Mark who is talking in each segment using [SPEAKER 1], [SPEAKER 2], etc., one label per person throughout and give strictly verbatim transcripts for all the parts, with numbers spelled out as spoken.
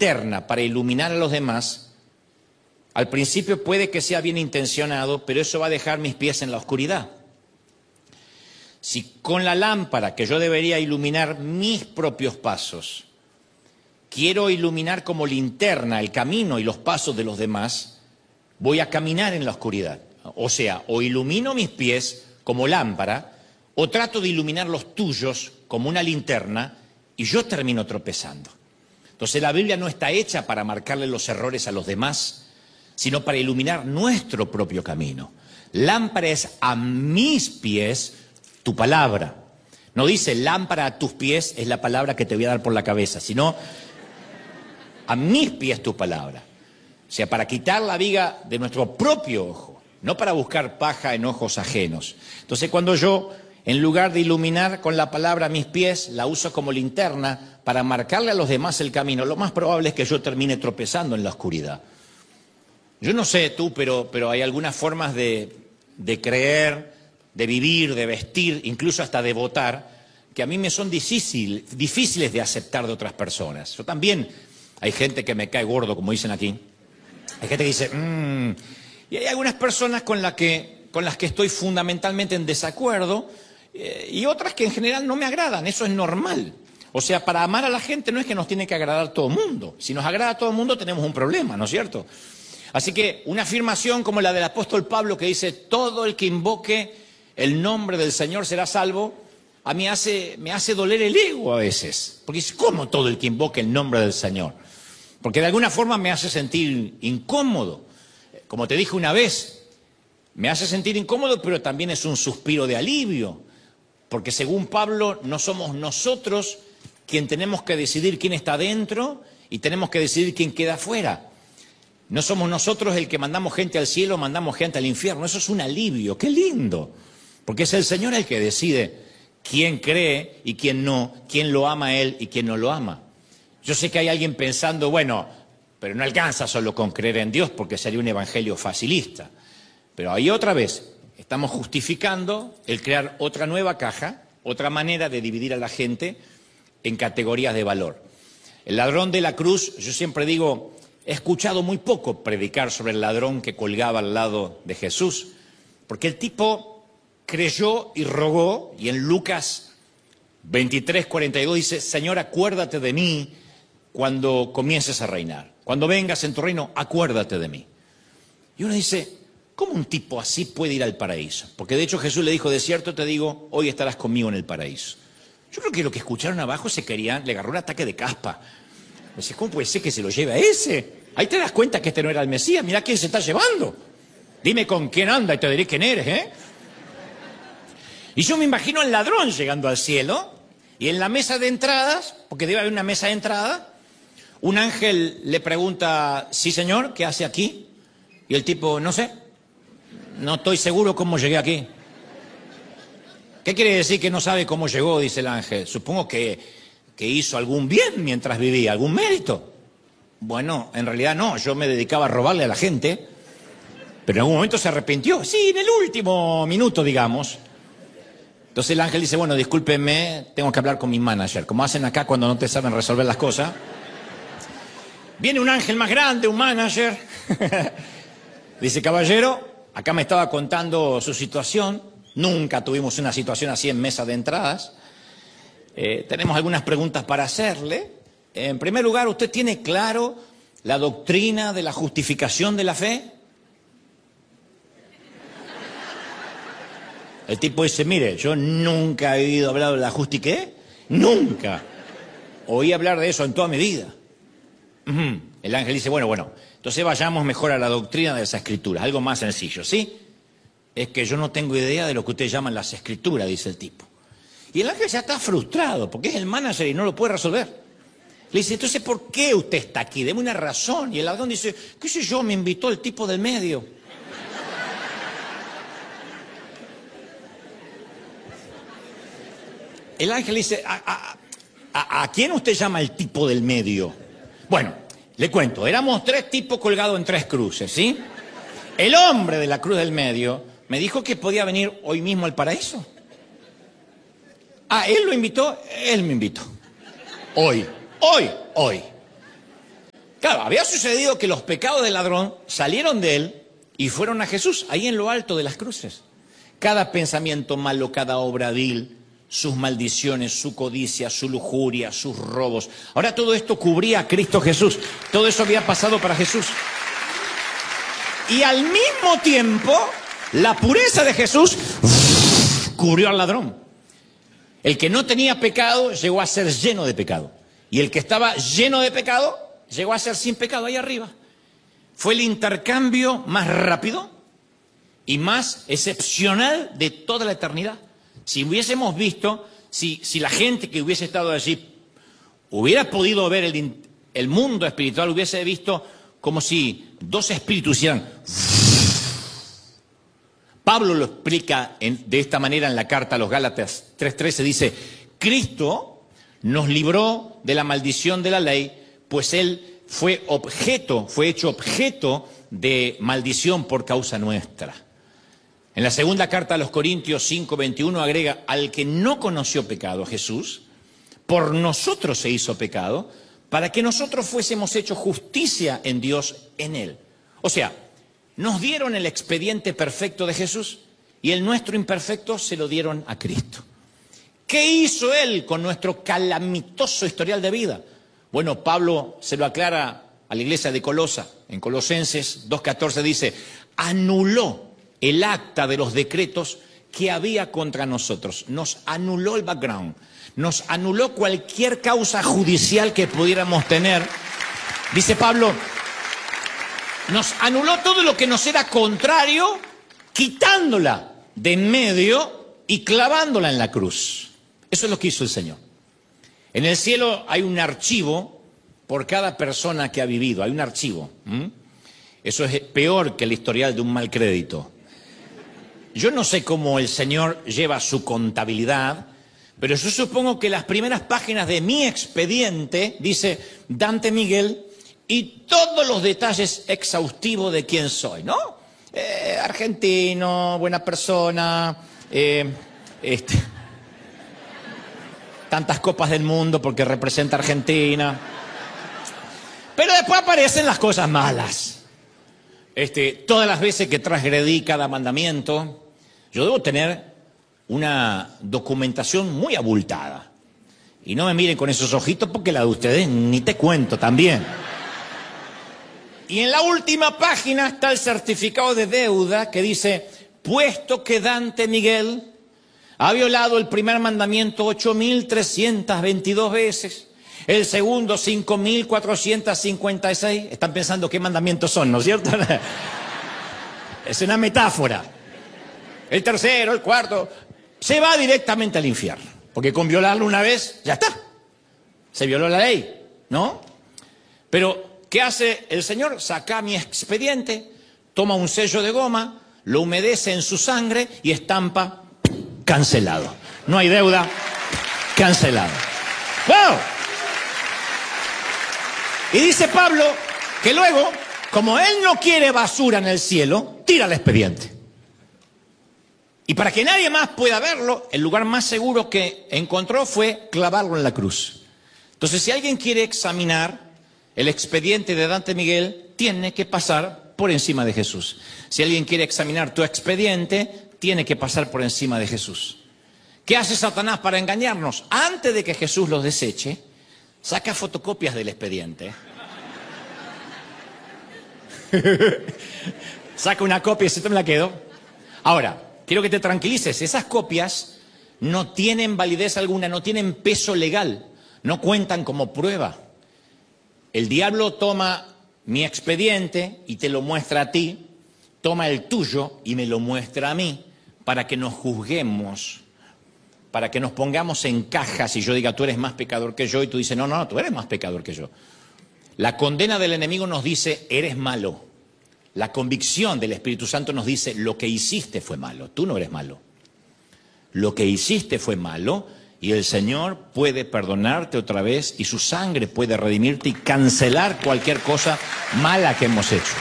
[SPEAKER 1] linterna para iluminar a los demás, al principio puede que sea bien intencionado, pero eso va a dejar mis pies en la oscuridad. Si con la lámpara que yo debería iluminar mis propios pasos, quiero iluminar como linterna el camino y los pasos de los demás, voy a caminar en la oscuridad. O sea, o ilumino mis pies como lámpara, o trato de iluminar los tuyos como una linterna y yo termino tropezando. Entonces la Biblia no está hecha para marcarle los errores a los demás, sino para iluminar nuestro propio camino. Lámpara es a mis pies tu palabra. No dice lámpara a tus pies es la palabra que te voy a dar por la cabeza, sino a mis pies tu palabra. O sea, para quitar la viga de nuestro propio ojo, no para buscar paja en ojos ajenos. Entonces cuando yo, en lugar de iluminar con la palabra mis pies, la uso como linterna para marcarle a los demás el camino, lo más probable es que yo termine tropezando en la oscuridad. Yo no sé tú, pero, pero hay algunas formas de, de creer, de vivir, de vestir, incluso hasta de votar, que a mí me son difícil, difíciles de aceptar de otras personas. Yo también, hay gente que me cae gordo, como dicen aquí. Hay gente que dice, mmm... Y hay algunas personas con, la que, con las que estoy fundamentalmente en desacuerdo eh, y otras que en general no me agradan. Eso es normal. O sea, para amar a la gente no es que nos tiene que agradar todo el mundo. Si nos agrada a todo el mundo tenemos un problema, ¿no es cierto? Así que una afirmación como la del apóstol Pablo que dice, todo el que invoque el nombre del Señor será salvo, a mí hace, me hace doler el ego a veces. Porque dice, ¿cómo todo el que invoque el nombre del Señor? Porque de alguna forma me hace sentir incómodo. Como te dije una vez, me hace sentir incómodo, pero también es un suspiro de alivio. Porque según Pablo, no somos nosotros quien tenemos que decidir quién está dentro y tenemos que decidir quién queda afuera. No somos nosotros el que mandamos gente al cielo, mandamos gente al infierno. Eso es un alivio, qué lindo. Porque es el Señor el que decide quién cree y quién no, quién lo ama a Él y quién no lo ama. Yo sé que hay alguien pensando, bueno, pero no alcanza solo con creer en Dios porque sería un evangelio facilista. Pero ahí otra vez estamos justificando el crear otra nueva caja, otra manera de dividir a la gente en categorías de valor. El ladrón de la cruz, yo siempre digo, he escuchado muy poco predicar sobre el ladrón que colgaba al lado de Jesús, porque el tipo creyó y rogó, y en Lucas veintitrés, cuarenta y dos dice, Señor, acuérdate de mí cuando comiences a reinar. Cuando vengas en tu reino, acuérdate de mí. Y uno dice, ¿cómo un tipo así puede ir al paraíso? Porque de hecho Jesús le dijo, de cierto te digo, hoy estarás conmigo en el paraíso. Yo creo que lo que escucharon abajo se querían, le agarró un ataque de caspa. Dice, ¿cómo puede ser que se lo lleve a ese? Ahí te das cuenta que este no era el Mesías, mirá quién se está llevando. Dime con quién anda y te diré quién eres, ¿eh? Y yo me imagino al ladrón llegando al cielo y en la mesa de entradas, porque debe haber una mesa de entrada, un ángel le pregunta, sí señor, ¿qué hace aquí? Y el tipo, no sé, no estoy seguro cómo llegué aquí. ¿Qué quiere decir que no sabe cómo llegó? Dice el ángel. Supongo que, que hizo algún bien mientras vivía, algún mérito. Bueno, en realidad no, yo me dedicaba a robarle a la gente, pero en algún momento se arrepintió. Sí, en el último minuto, digamos. Entonces el ángel dice, bueno, discúlpenme, tengo que hablar con mi manager. Como hacen acá cuando no te saben resolver las cosas. Viene un ángel más grande, un manager. Dice, caballero, acá me estaba contando su situación. Nunca tuvimos una situación así en mesa de entradas. Eh, tenemos algunas preguntas para hacerle. En primer lugar, ¿usted tiene claro la doctrina de la justificación de la fe? El tipo dice, mire, yo nunca he oído hablar de la justicia. ¿Qué? Nunca. Oí hablar de eso en toda mi vida. Uh-huh. El ángel dice, bueno, bueno, entonces vayamos mejor a la doctrina de las escrituras, algo más sencillo, ¿sí? Es que yo no tengo idea de lo que ustedes llaman las escrituras, dice el tipo. Y el ángel ya está frustrado, porque es el manager y no lo puede resolver. Le dice, entonces, ¿por qué usted está aquí? Deme una razón. Y el ladrón dice, qué sé yo, me invitó el tipo del medio. El ángel dice, ¿a, a, a, a quién usted llama el tipo del medio? Bueno, le cuento, éramos tres tipos colgados en tres cruces, ¿sí? El hombre de la cruz del medio me dijo que podía venir hoy mismo al paraíso. Ah, él lo invitó, él me invitó. Hoy, hoy, hoy. Claro, había sucedido que los pecados del ladrón salieron de él y fueron a Jesús, ahí en lo alto de las cruces. Cada pensamiento malo, cada obra vil, sus maldiciones, su codicia, su lujuria, sus robos. Ahora todo esto cubría a Cristo Jesús. Todo eso había pasado para Jesús. Y al mismo tiempo, la pureza de Jesús cubrió al ladrón. El que no tenía pecado llegó a ser lleno de pecado. Y el que estaba lleno de pecado llegó a ser sin pecado ahí arriba. Fue el intercambio más rápido y más excepcional de toda la eternidad. Si hubiésemos visto, si, si la gente que hubiese estado allí hubiera podido ver el, el mundo espiritual, hubiese visto como si dos espíritus hicieran. Pablo lo explica en, de esta manera en la carta a los Gálatas tres trece, dice, Cristo nos libró de la maldición de la ley, pues Él fue objeto, fue hecho objeto de maldición por causa nuestra. En la segunda carta a los Corintios cinco veintiuno agrega, al que no conoció pecado, Jesús, por nosotros se hizo pecado, para que nosotros fuésemos hechos justicia en Dios en Él. O sea, nos dieron el expediente perfecto de Jesús y el nuestro imperfecto se lo dieron a Cristo. ¿Qué hizo Él con nuestro calamitoso historial de vida? Bueno, Pablo se lo aclara a la iglesia de Colosa. En Colosenses dos catorce dice, anuló el acta de los decretos que había contra nosotros. Nos anuló el background. Nos anuló cualquier causa judicial que pudiéramos tener. Dice Pablo, nos anuló todo lo que nos era contrario, quitándola de en medio y clavándola en la cruz. Eso es lo que hizo el Señor. En el cielo hay un archivo por cada persona que ha vivido. Hay un archivo. ¿Mm? Eso es peor que el historial de un mal crédito. Yo no sé cómo el Señor lleva su contabilidad, pero yo supongo que las primeras páginas de mi expediente dice Dante Miguel y todos los detalles exhaustivos de quién soy, ¿no? Eh, argentino, buena persona, eh, este, tantas copas del mundo porque representa a Argentina. Pero después aparecen las cosas malas. Este, todas las veces que transgredí cada mandamiento, yo debo tener una documentación muy abultada. Y no me miren con esos ojitos porque la de ustedes ni te cuento también. Y en la última página está el certificado de deuda que dice, puesto que Dante Miguel ha violado el primer mandamiento ocho mil trescientas veintidós veces, el segundo cinco mil cuatrocientas cincuenta y seis, están pensando qué mandamientos son, ¿no es cierto? Es una metáfora. El tercero, el cuarto, se va directamente al infierno, porque con violarlo una vez, ya está. Se violó la ley, ¿no? Pero, ¿qué hace el Señor? Saca mi expediente, toma un sello de goma, lo humedece en su sangre y estampa, cancelado. No hay deuda, cancelado. ¡Wow! Y dice Pablo que luego, como él no quiere basura en el cielo, tira el expediente. Y para que nadie más pueda verlo, el lugar más seguro que encontró fue clavarlo en la cruz. Entonces, si alguien quiere examinar el expediente de Dante Miguel, tiene que pasar por encima de Jesús. Si alguien quiere examinar tu expediente, tiene que pasar por encima de Jesús. ¿Qué hace Satanás para engañarnos? Antes de que Jesús los deseche, saca fotocopias del expediente. Saca una copia y se te me la quedo. Ahora, quiero que te tranquilices. Esas copias no tienen validez alguna, no tienen peso legal, no cuentan como prueba. El diablo toma mi expediente y te lo muestra a ti, toma el tuyo y me lo muestra a mí, para que nos juzguemos, para que nos pongamos en cajas y yo diga, tú eres más pecador que yo, y tú dices, no, no, no, tú eres más pecador que yo. La condena del enemigo nos dice, eres malo. La convicción del Espíritu Santo nos dice, lo que hiciste fue malo, tú no eres malo. Lo que hiciste fue malo y el Señor puede perdonarte otra vez y su sangre puede redimirte y cancelar cualquier cosa mala que hemos hecho.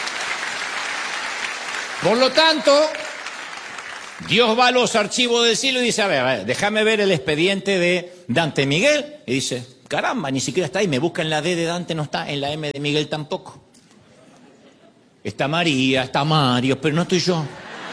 [SPEAKER 1] Por lo tanto, Dios va a los archivos del cielo y dice, a ver, a ver, déjame ver el expediente de Dante Miguel. Y dice, caramba, ni siquiera está ahí. Me busca en la D de Dante, no está, en la M de Miguel tampoco. Está María, está Mario, pero no estoy yo.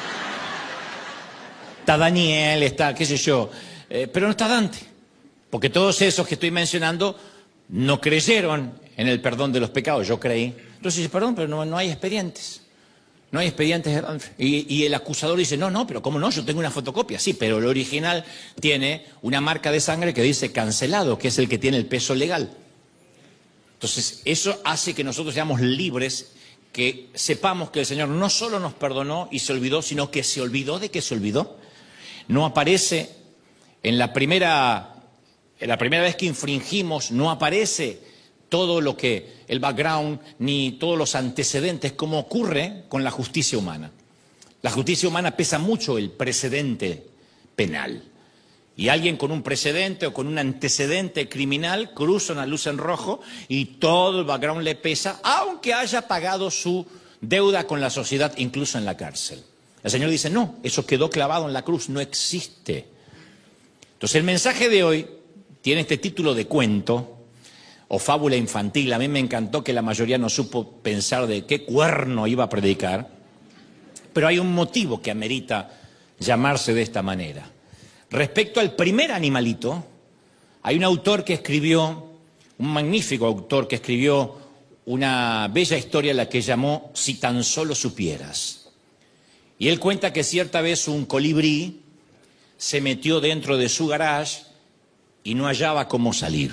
[SPEAKER 1] Está Daniel, está qué sé yo, eh, pero no está Dante. Porque todos esos que estoy mencionando no creyeron en el perdón de los pecados, yo creí. Entonces dice, perdón, pero no, no hay expedientes. No hay expedientes. Y, y el acusador dice, no, no, pero ¿cómo no? Yo tengo una fotocopia. Sí, pero el original tiene una marca de sangre que dice cancelado, que es el que tiene el peso legal. Entonces, eso hace que nosotros seamos libres, que sepamos que el Señor no solo nos perdonó y se olvidó, sino que se olvidó de que se olvidó. No aparece en la primera, en la primera vez que infringimos, no aparece todo lo que, el background, ni todos los antecedentes, como ocurre con la justicia humana. La justicia humana pesa mucho el precedente penal. Y alguien con un precedente o con un antecedente criminal cruza una luz en rojo y todo el background le pesa, aunque haya pagado su deuda con la sociedad, incluso en la cárcel. El Señor dice, no, eso quedó clavado en la cruz, no existe. Entonces el mensaje de hoy tiene este título de cuento o fábula infantil. A mí me encantó que la mayoría no supo pensar de qué cuerno iba a predicar, pero hay un motivo que amerita llamarse de esta manera. Respecto al primer animalito, hay un autor que escribió, un magnífico autor que escribió una bella historia, la que llamó Si tan solo supieras. Y él cuenta que cierta vez un colibrí se metió dentro de su garage y no hallaba cómo salir.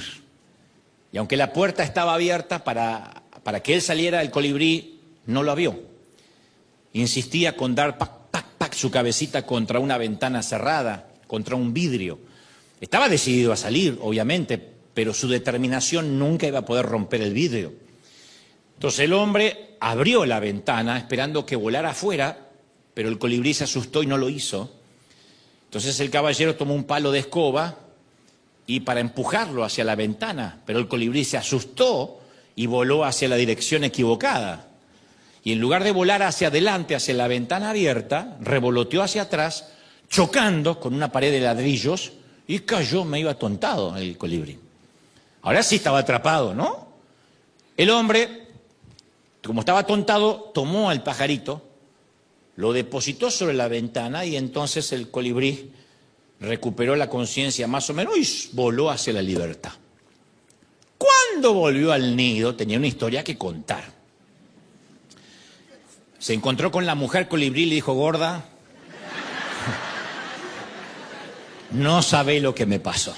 [SPEAKER 1] Y aunque la puerta estaba abierta para, para que él saliera, el colibrí no lo vio. Insistía con dar pac, pac, pac su cabecita contra una ventana cerrada, contra un vidrio. Estaba decidido a salir, obviamente, pero su determinación nunca iba a poder romper el vidrio. Entonces el hombre abrió la ventana esperando que volara afuera, pero el colibrí se asustó y no lo hizo. Entonces el caballero tomó un palo de escoba y para empujarlo hacia la ventana, pero el colibrí se asustó y voló hacia la dirección equivocada. Y en lugar de volar hacia adelante, hacia la ventana abierta, revoloteó hacia atrás, chocando con una pared de ladrillos y cayó medio atontado el colibrí. Ahora sí estaba atrapado, ¿no? El hombre, como estaba atontado, tomó al pajarito, lo depositó sobre la ventana y entonces el colibrí recuperó la conciencia más o menos y voló hacia la libertad. Cuando volvió al nido tenía una historia que contar. Se encontró con la mujer colibrí y le dijo, gorda, no sabe lo que me pasó.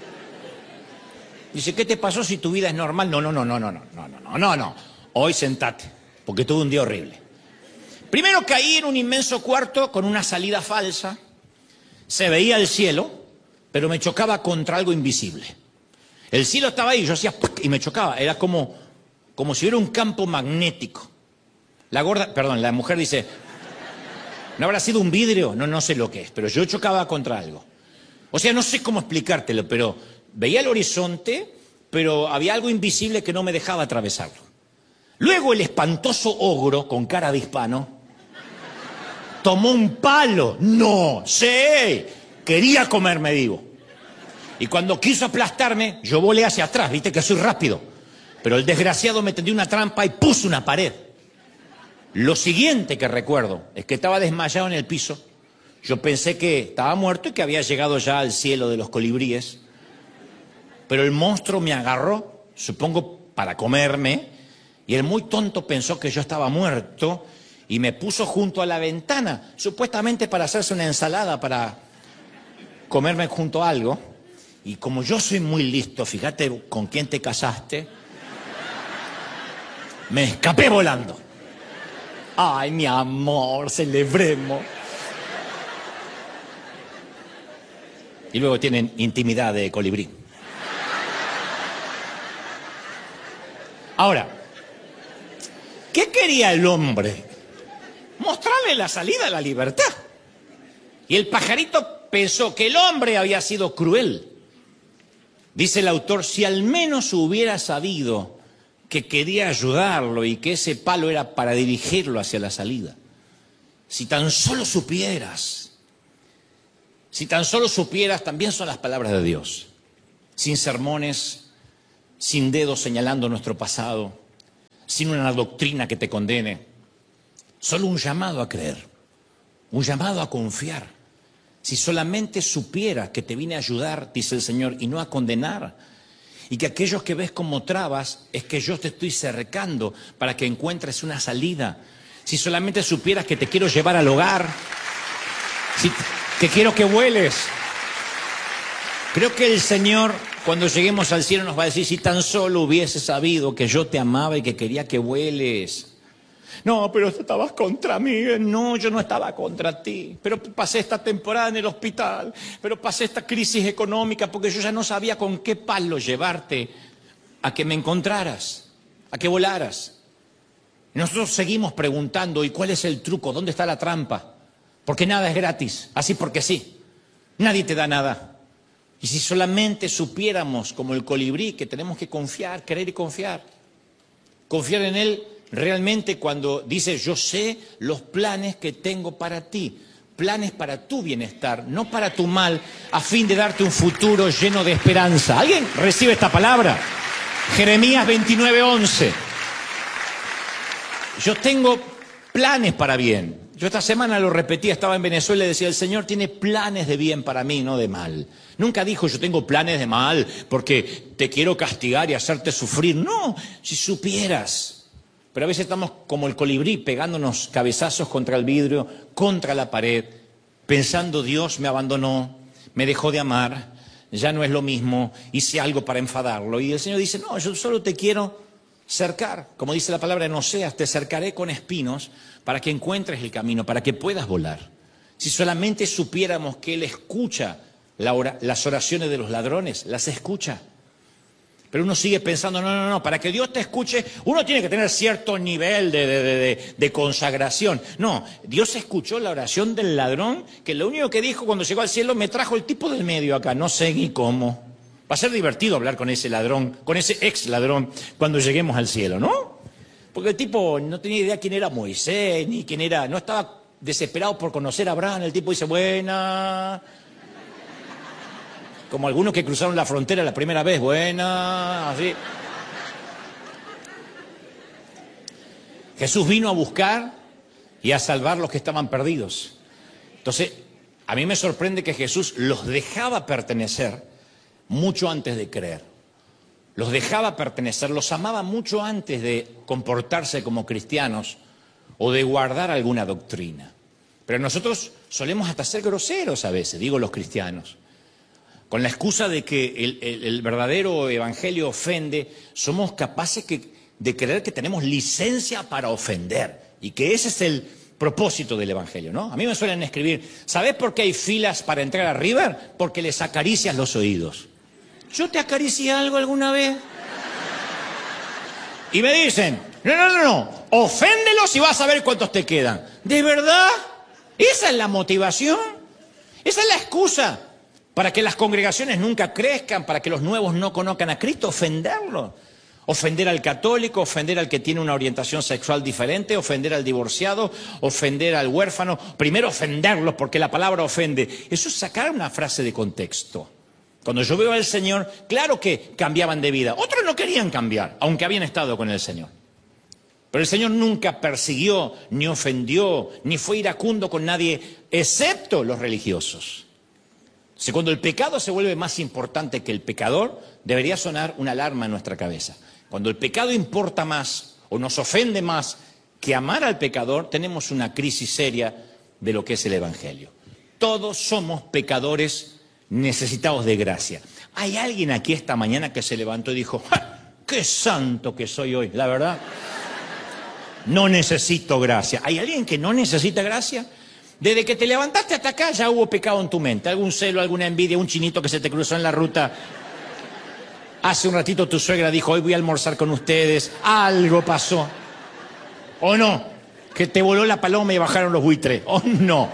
[SPEAKER 1] Dice, ¿qué te pasó si tu vida es normal? No, no, no, no, no, no, no, no, no, no. Hoy sentate, porque tuve un día horrible. Primero caí en un inmenso cuarto con una salida falsa. Se veía el cielo, pero me chocaba contra algo invisible. El cielo estaba ahí, yo hacía ¡puc! Y me chocaba. Era como, como si hubiera un campo magnético. La gorda, perdón, la mujer dice, ¿no habrá sido un vidrio? No, no sé lo que es, pero yo chocaba contra algo. O sea, no sé cómo explicártelo, pero veía el horizonte, pero había algo invisible que no me dejaba atravesarlo. Luego el espantoso ogro, con cara de hispano, tomó un palo. No sé, quería comerme vivo. Y cuando quiso aplastarme, yo volé hacia atrás, viste que soy rápido. Pero el desgraciado me tendió una trampa y puso una pared. Lo siguiente que recuerdo es que estaba desmayado en el piso. Yo pensé que estaba muerto y que había llegado ya al cielo de los colibríes. Pero el monstruo me agarró, supongo para comerme, y el muy tonto pensó que yo estaba muerto y me puso junto a la ventana, supuestamente para hacerse una ensalada, para comerme junto a algo. Y como yo soy muy listo, fíjate con quién te casaste, me escapé volando. Ay, mi amor, celebremos. Y luego tienen intimidad de colibrí. Ahora, ¿qué quería el hombre? Mostrarle la salida a la libertad. Y el pajarito pensó que el hombre había sido cruel. Dice el autor, si al menos hubiera sabido que quería ayudarlo y que ese palo era para dirigirlo hacia la salida. Si tan solo supieras, si tan solo supieras, también son las palabras de Dios. Sin sermones, sin dedos señalando nuestro pasado, sin una doctrina que te condene. Solo un llamado a creer, un llamado a confiar. Si solamente supieras que te vine a ayudar, dice el Señor, y no a condenar, y que aquellos que ves como trabas es que yo te estoy cercando para que encuentres una salida. Si solamente supieras que te quiero llevar al hogar, si que quiero que vueles. Creo que el Señor, cuando lleguemos al cielo, nos va a decir, si tan solo hubiese sabido que yo te amaba y que quería que vueles. No, pero tú estabas contra mí. No, yo no estaba contra ti. Pero pasé esta temporada en el hospital. Pero pasé esta crisis económica porque yo ya no sabía con qué palo llevarte a que me encontraras, a que volaras. Nosotros seguimos preguntando, ¿y cuál es el truco? ¿Dónde está la trampa? Porque nada es gratis, así porque sí. Nadie te da nada. Y si solamente supiéramos, como el colibrí, que tenemos que confiar, creer y confiar. Confiar en Él realmente cuando dice, yo sé los planes que tengo para ti. Planes para tu bienestar, no para tu mal, a fin de darte un futuro lleno de esperanza. ¿Alguien recibe esta palabra? Jeremías veintinueve, once. Yo tengo planes para bien. Yo esta semana lo repetía, estaba en Venezuela y decía, el Señor tiene planes de bien para mí, no de mal. Nunca dijo, yo tengo planes de mal porque te quiero castigar y hacerte sufrir. No, si supieras. Pero a veces estamos como el colibrí, pegándonos cabezazos contra el vidrio, contra la pared, pensando, Dios me abandonó, me dejó de amar, ya no es lo mismo, hice algo para enfadarlo. Y el Señor dice, no, yo solo te quiero cercar. Como dice la palabra en Oseas, te cercaré con espinos para que encuentres el camino, para que puedas volar. Si solamente supiéramos que Él escucha la ora, las oraciones de los ladrones, las escucha. Pero uno sigue pensando, no, no, no, para que Dios te escuche, uno tiene que tener cierto nivel de, de, de, de consagración. No, Dios escuchó la oración del ladrón, que lo único que dijo cuando llegó al cielo, me trajo el tipo del medio acá, no sé ni cómo. Va a ser divertido hablar con ese ladrón, con ese ex ladrón, cuando lleguemos al cielo, ¿no? Porque el tipo no tenía idea quién era Moisés, ni quién era, no estaba desesperado por conocer a Abraham. El tipo dice, buena. Como algunos que cruzaron la frontera la primera vez, buena, así. Jesús vino a buscar y a salvar los que estaban perdidos. Entonces, a mí me sorprende que Jesús los dejaba pertenecer mucho antes de creer. Los dejaba pertenecer, los amaba mucho antes de comportarse como cristianos o de guardar alguna doctrina. Pero nosotros solemos hasta ser groseros a veces, digo los cristianos. Con la excusa de que el, el, el verdadero evangelio ofende, somos capaces que, de creer que tenemos licencia para ofender y que ese es el propósito del evangelio, ¿no? A mí me suelen escribir, ¿sabes por qué hay filas para entrar a River? Porque les acaricias los oídos. ¿Yo te acaricié algo alguna vez? Y me dicen, no, no, no, no, oféndelos y vas a ver cuántos te quedan. ¿De verdad? ¿Esa es la motivación? ¿Esa es la excusa? Para que las congregaciones nunca crezcan, para que los nuevos no conozcan a Cristo, ofenderlo. Ofender al católico, ofender al que tiene una orientación sexual diferente, ofender al divorciado, ofender al huérfano. Primero ofenderlos porque la palabra ofende. Eso es sacar una frase de contexto. Cuando yo veo al Señor, claro que cambiaban de vida. Otros no querían cambiar, aunque habían estado con el Señor. Pero el Señor nunca persiguió, ni ofendió, ni fue iracundo con nadie, excepto los religiosos. Si cuando el pecado se vuelve más importante que el pecador, debería sonar una alarma en nuestra cabeza. Cuando el pecado importa más o nos ofende más que amar al pecador, tenemos una crisis seria de lo que es el Evangelio. Todos somos pecadores necesitados de gracia. Hay alguien aquí esta mañana que se levantó y dijo, ¡ja! ¡Qué santo que soy hoy! La verdad, no necesito gracia. ¿Hay alguien que no necesita gracia? Desde que te levantaste hasta acá ya hubo pecado en tu mente. Algún celo, alguna envidia, un chinito que se te cruzó en la ruta. Hace un ratito tu suegra dijo, hoy voy a almorzar con ustedes. Algo pasó. ¿O no? Que te voló la paloma y bajaron los buitres. ¿O no?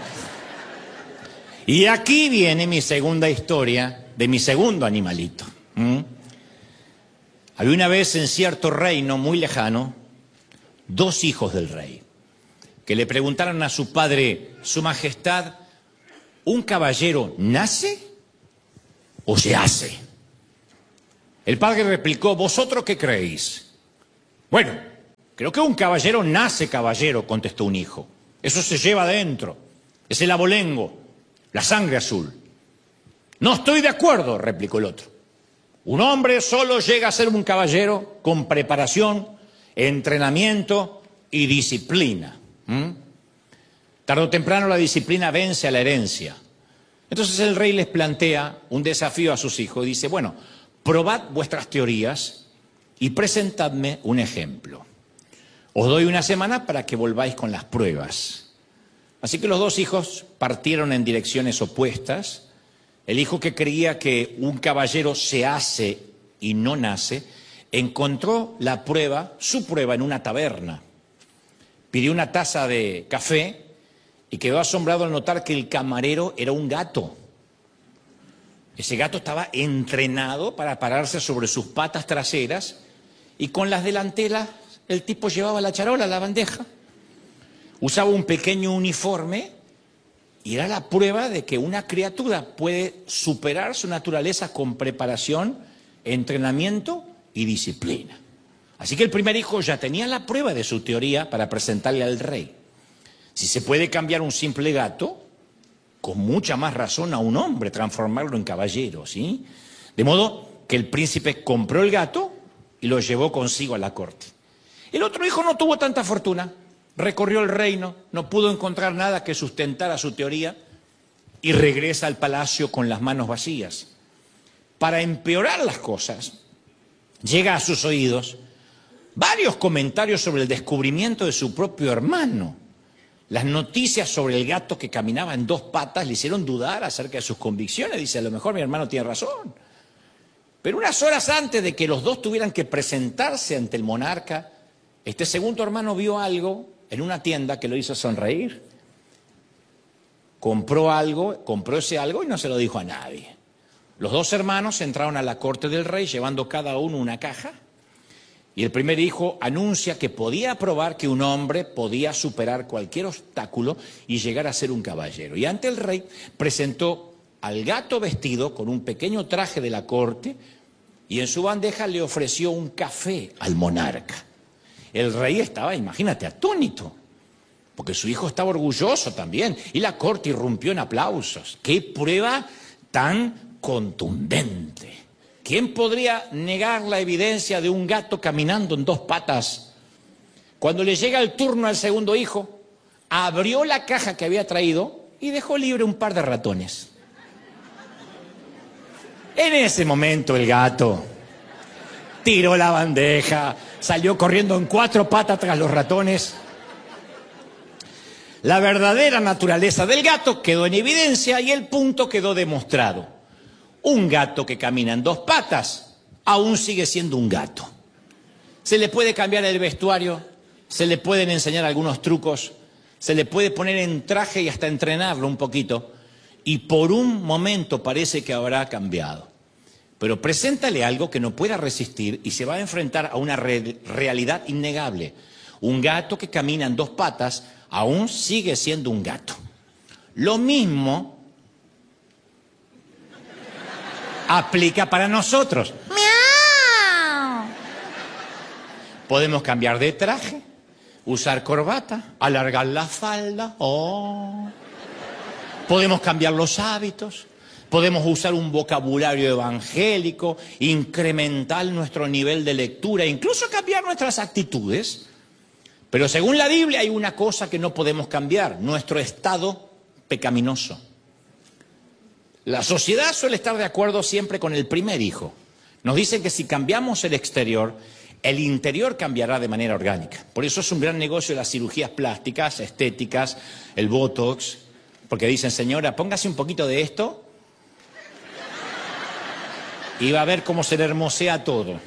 [SPEAKER 1] Y aquí viene mi segunda historia de mi segundo animalito. ¿Mm? Había una vez en cierto reino muy lejano, dos hijos del rey, que le preguntaron a su padre, Su Majestad, ¿un caballero nace o se hace? El padre replicó, ¿vosotros qué creéis? Bueno, creo que un caballero nace caballero, contestó un hijo. Eso se lleva adentro, es el abolengo, la sangre azul. No estoy de acuerdo, replicó el otro. Un hombre solo llega a ser un caballero con preparación, entrenamiento y disciplina. ¿Mm? Tarde o temprano la disciplina vence a la herencia. Entonces el rey les plantea un desafío a sus hijos y dice, bueno, probad vuestras teorías y presentadme un ejemplo. Os doy una semana para que volváis con las pruebas. Así que los dos hijos partieron en direcciones opuestas. El hijo que creía que un caballero se hace y no nace, encontró la prueba, su prueba, en una taberna. Pidió una taza de café y quedó asombrado al notar que el camarero era un gato. Ese gato estaba entrenado para pararse sobre sus patas traseras y con las delanteras el tipo llevaba la charola, la bandeja. Usaba un pequeño uniforme y era la prueba de que una criatura puede superar su naturaleza con preparación, entrenamiento y disciplina. Así que el primer hijo ya tenía la prueba de su teoría para presentarle al rey. Si se puede cambiar un simple gato, con mucha más razón a un hombre, transformarlo en caballero, ¿sí? De modo que el príncipe compró el gato y lo llevó consigo a la corte. El otro hijo no tuvo tanta fortuna. Recorrió el reino, no pudo encontrar nada que sustentara su teoría y regresa al palacio con las manos vacías. Para empeorar las cosas, llega a sus oídos varios comentarios sobre el descubrimiento de su propio hermano. Las noticias sobre el gato que caminaba en dos patas le hicieron dudar acerca de sus convicciones. Dice, a lo mejor mi hermano tiene razón. Pero unas horas antes de que los dos tuvieran que presentarse ante el monarca, este segundo hermano vio algo en una tienda que lo hizo sonreír. Compró algo, compró ese algo y no se lo dijo a nadie. Los dos hermanos entraron a la corte del rey llevando cada uno una caja y el primer hijo anuncia que podía probar que un hombre podía superar cualquier obstáculo y llegar a ser un caballero. Y ante el rey presentó al gato vestido con un pequeño traje de la corte y en su bandeja le ofreció un café al monarca. El rey estaba, imagínate, atónito, porque su hijo estaba orgulloso también, y la corte irrumpió en aplausos. ¡Qué prueba tan contundente! ¿Quién podría negar la evidencia de un gato caminando en dos patas? Cuando le llega el turno al segundo hijo, abrió la caja que había traído y dejó libre un par de ratones. En ese momento el gato tiró la bandeja, salió corriendo en cuatro patas tras los ratones. La verdadera naturaleza del gato quedó en evidencia y el punto quedó demostrado. Un gato que camina en dos patas aún sigue siendo un gato. Se le puede cambiar el vestuario, se le pueden enseñar algunos trucos, se le puede poner en traje y hasta entrenarlo un poquito, y por un momento parece que habrá cambiado. Pero preséntale algo que no pueda resistir y se va a enfrentar a una re- realidad innegable. Un gato que camina en dos patas aún sigue siendo un gato. Lo mismo aplica para nosotros. ¡Miau! Podemos cambiar de traje, usar corbata, alargar la falda. Oh. Podemos cambiar los hábitos. Podemos usar un vocabulario evangélico, incrementar nuestro nivel de lectura, incluso cambiar nuestras actitudes. Pero según la Biblia hay una cosa que no podemos cambiar, nuestro estado pecaminoso. La sociedad suele estar de acuerdo siempre con el primer hijo. Nos dicen que si cambiamos el exterior, el interior cambiará de manera orgánica. Por eso es un gran negocio las cirugías plásticas, estéticas, el botox, porque dicen, señora, póngase un poquito de esto y va a ver cómo se le hermosea todo.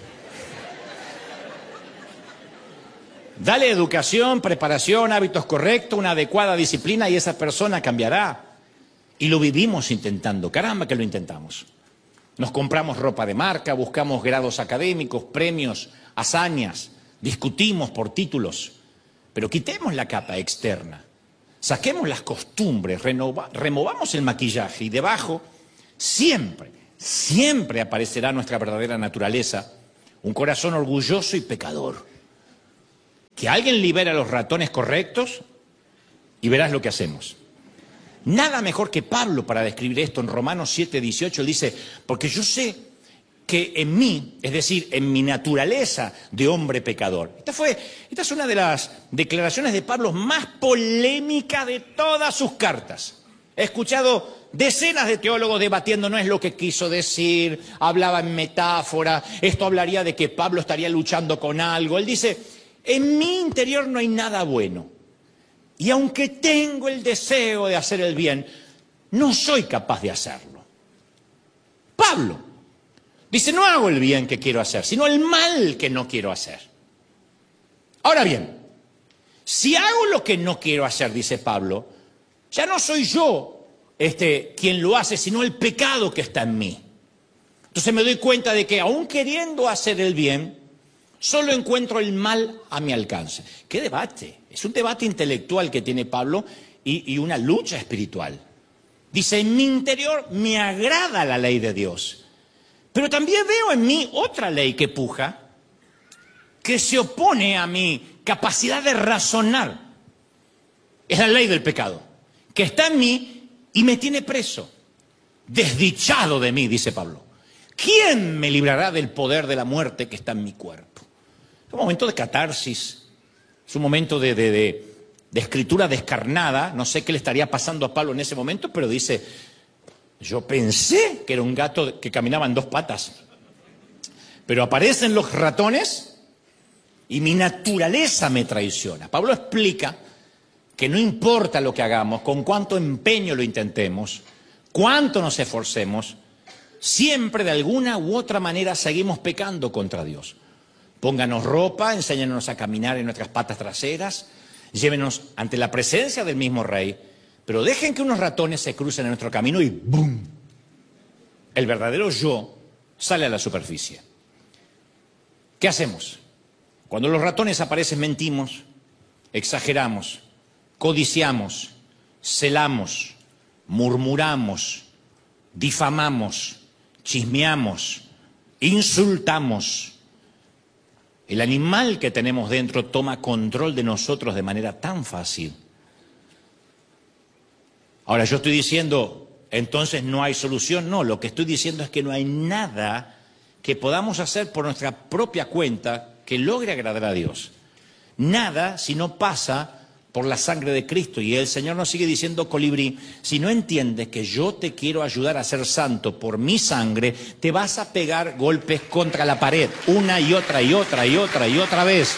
[SPEAKER 1] Dale educación, preparación, hábitos correctos, una adecuada disciplina y esa persona cambiará. Y lo vivimos intentando, caramba que lo intentamos. Nos compramos ropa de marca, buscamos grados académicos, premios, hazañas, discutimos por títulos. Pero quitemos la capa externa, saquemos las costumbres, renova, removamos el maquillaje y debajo siempre siempre aparecerá nuestra verdadera naturaleza, un corazón orgulloso y pecador. Que alguien libere a los ratones correctos y verás lo que hacemos. Nada mejor que Pablo para describir esto en Romanos siete, dieciocho. Él dice, porque yo sé que en mí, es decir, en mi naturaleza de hombre pecador. Esta, fue, esta es una de las declaraciones de Pablo más polémicas de todas sus cartas. He escuchado decenas de teólogos debatiendo, no es lo que quiso decir, hablaba en metáfora, esto hablaría de que Pablo estaría luchando con algo. Él dice, en mi interior no hay nada bueno. Y aunque tengo el deseo de hacer el bien, no soy capaz de hacerlo. Pablo dice, no hago el bien que quiero hacer, sino el mal que no quiero hacer. Ahora bien, si hago lo que no quiero hacer, dice Pablo, ya no soy yo este, quien lo hace, sino el pecado que está en mí. Entonces me doy cuenta de que aún queriendo hacer el bien, solo encuentro el mal a mi alcance. ¿Qué debate? Es un debate intelectual que tiene Pablo y, y una lucha espiritual. Dice, en mi interior me agrada la ley de Dios, pero también veo en mí otra ley que puja, que se opone a mi capacidad de razonar. Es la ley del pecado, que está en mí y me tiene preso. Desdichado de mí, dice Pablo. ¿Quién me librará del poder de la muerte que está en mi cuerpo? Es un momento de catarsis, es un momento de, de, de, de escritura descarnada. No sé qué le estaría pasando a Pablo en ese momento, pero dice, yo pensé que era un gato que caminaba en dos patas, pero aparecen los ratones y mi naturaleza me traiciona. Pablo explica que no importa lo que hagamos, con cuánto empeño lo intentemos, cuánto nos esforcemos, siempre de alguna u otra manera seguimos pecando contra Dios. Pónganos ropa, enséñanos a caminar en nuestras patas traseras, llévenos ante la presencia del mismo Rey, pero dejen que unos ratones se crucen en nuestro camino y ¡bum! El verdadero yo sale a la superficie. ¿Qué hacemos? Cuando los ratones aparecen, mentimos, exageramos, codiciamos, celamos, murmuramos, difamamos, chismeamos, insultamos. El animal que tenemos dentro toma control de nosotros de manera tan fácil. Ahora, yo estoy diciendo, entonces no hay solución. No, lo que estoy diciendo es que no hay nada que podamos hacer por nuestra propia cuenta que logre agradar a Dios. Nada si no pasa por la sangre de Cristo. Y el Señor nos sigue diciendo, colibrí, si no entiendes que yo te quiero ayudar a ser santo por mi sangre, te vas a pegar golpes contra la pared, una y otra y otra y otra y otra vez.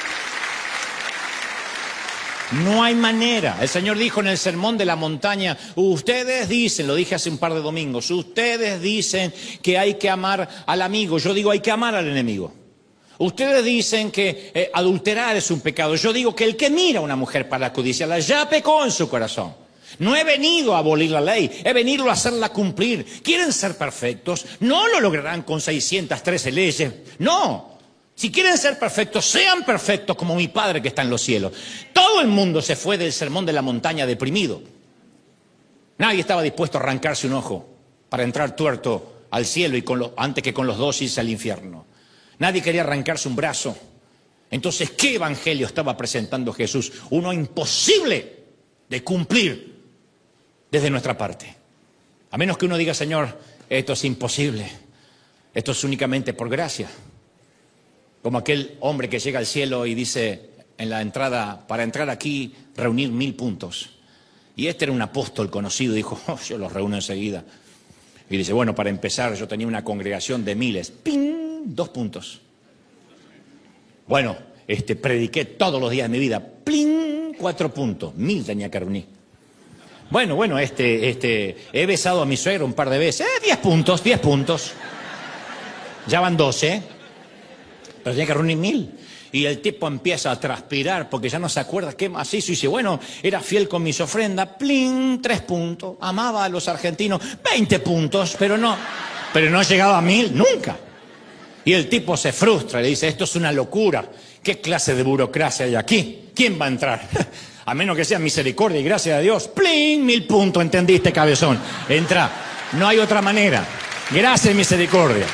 [SPEAKER 1] No hay manera. El Señor dijo en el Sermón de la Montaña, ustedes dicen, lo dije hace un par de domingos, ustedes dicen que hay que amar al amigo, yo digo hay que amar al enemigo. Ustedes dicen que eh, adulterar es un pecado, yo digo que el que mira a una mujer para codiciarla ya pecó en su corazón. No he venido a abolir la ley, he venido a hacerla cumplir. ¿Quieren ser perfectos? No lo lograrán con seiscientas trece leyes, no. Si quieren ser perfectos, sean perfectos como mi Padre que está en los cielos. Todo el mundo se fue del Sermón de la Montaña deprimido. Nadie estaba dispuesto a arrancarse un ojo para entrar tuerto al cielo y con lo, antes que con los dos irse al infierno. Nadie quería arrancarse un brazo. Entonces, ¿qué evangelio estaba presentando Jesús? Uno imposible de cumplir desde nuestra parte. A menos que uno diga, Señor, esto es imposible. Esto es únicamente por gracia. Como aquel hombre que llega al cielo y dice en la entrada, para entrar aquí, reunir mil puntos. Y este era un apóstol conocido, dijo, oh, yo los reúno enseguida. Y dice, bueno, para empezar, yo tenía una congregación de miles. ¡Ping! Dos puntos. Bueno, este, prediqué todos los días de mi vida. ¡Pling! Cuatro puntos. Mil tenía que reunir. Bueno, bueno, este, este, he besado a mi suegro un par de veces. Eh, diez puntos, diez puntos. Ya van doce. Pero tenía que reunir mil. Y el tipo empieza a transpirar porque ya no se acuerda qué más hizo. Y dice, bueno, era fiel con mis ofrendas. ¡Pling! Tres puntos. Amaba a los argentinos. Veinte puntos. Pero no, pero no llegaba a mil nunca. Y el tipo se frustra. Le dice, esto es una locura. ¿Qué clase de burocracia hay aquí? ¿Quién va a entrar? A menos que sea misericordia y gracia de Dios. ¡Pling! Mil puntos. ¿Entendiste, cabezón? Entra. No hay otra manera. Gracia y misericordia.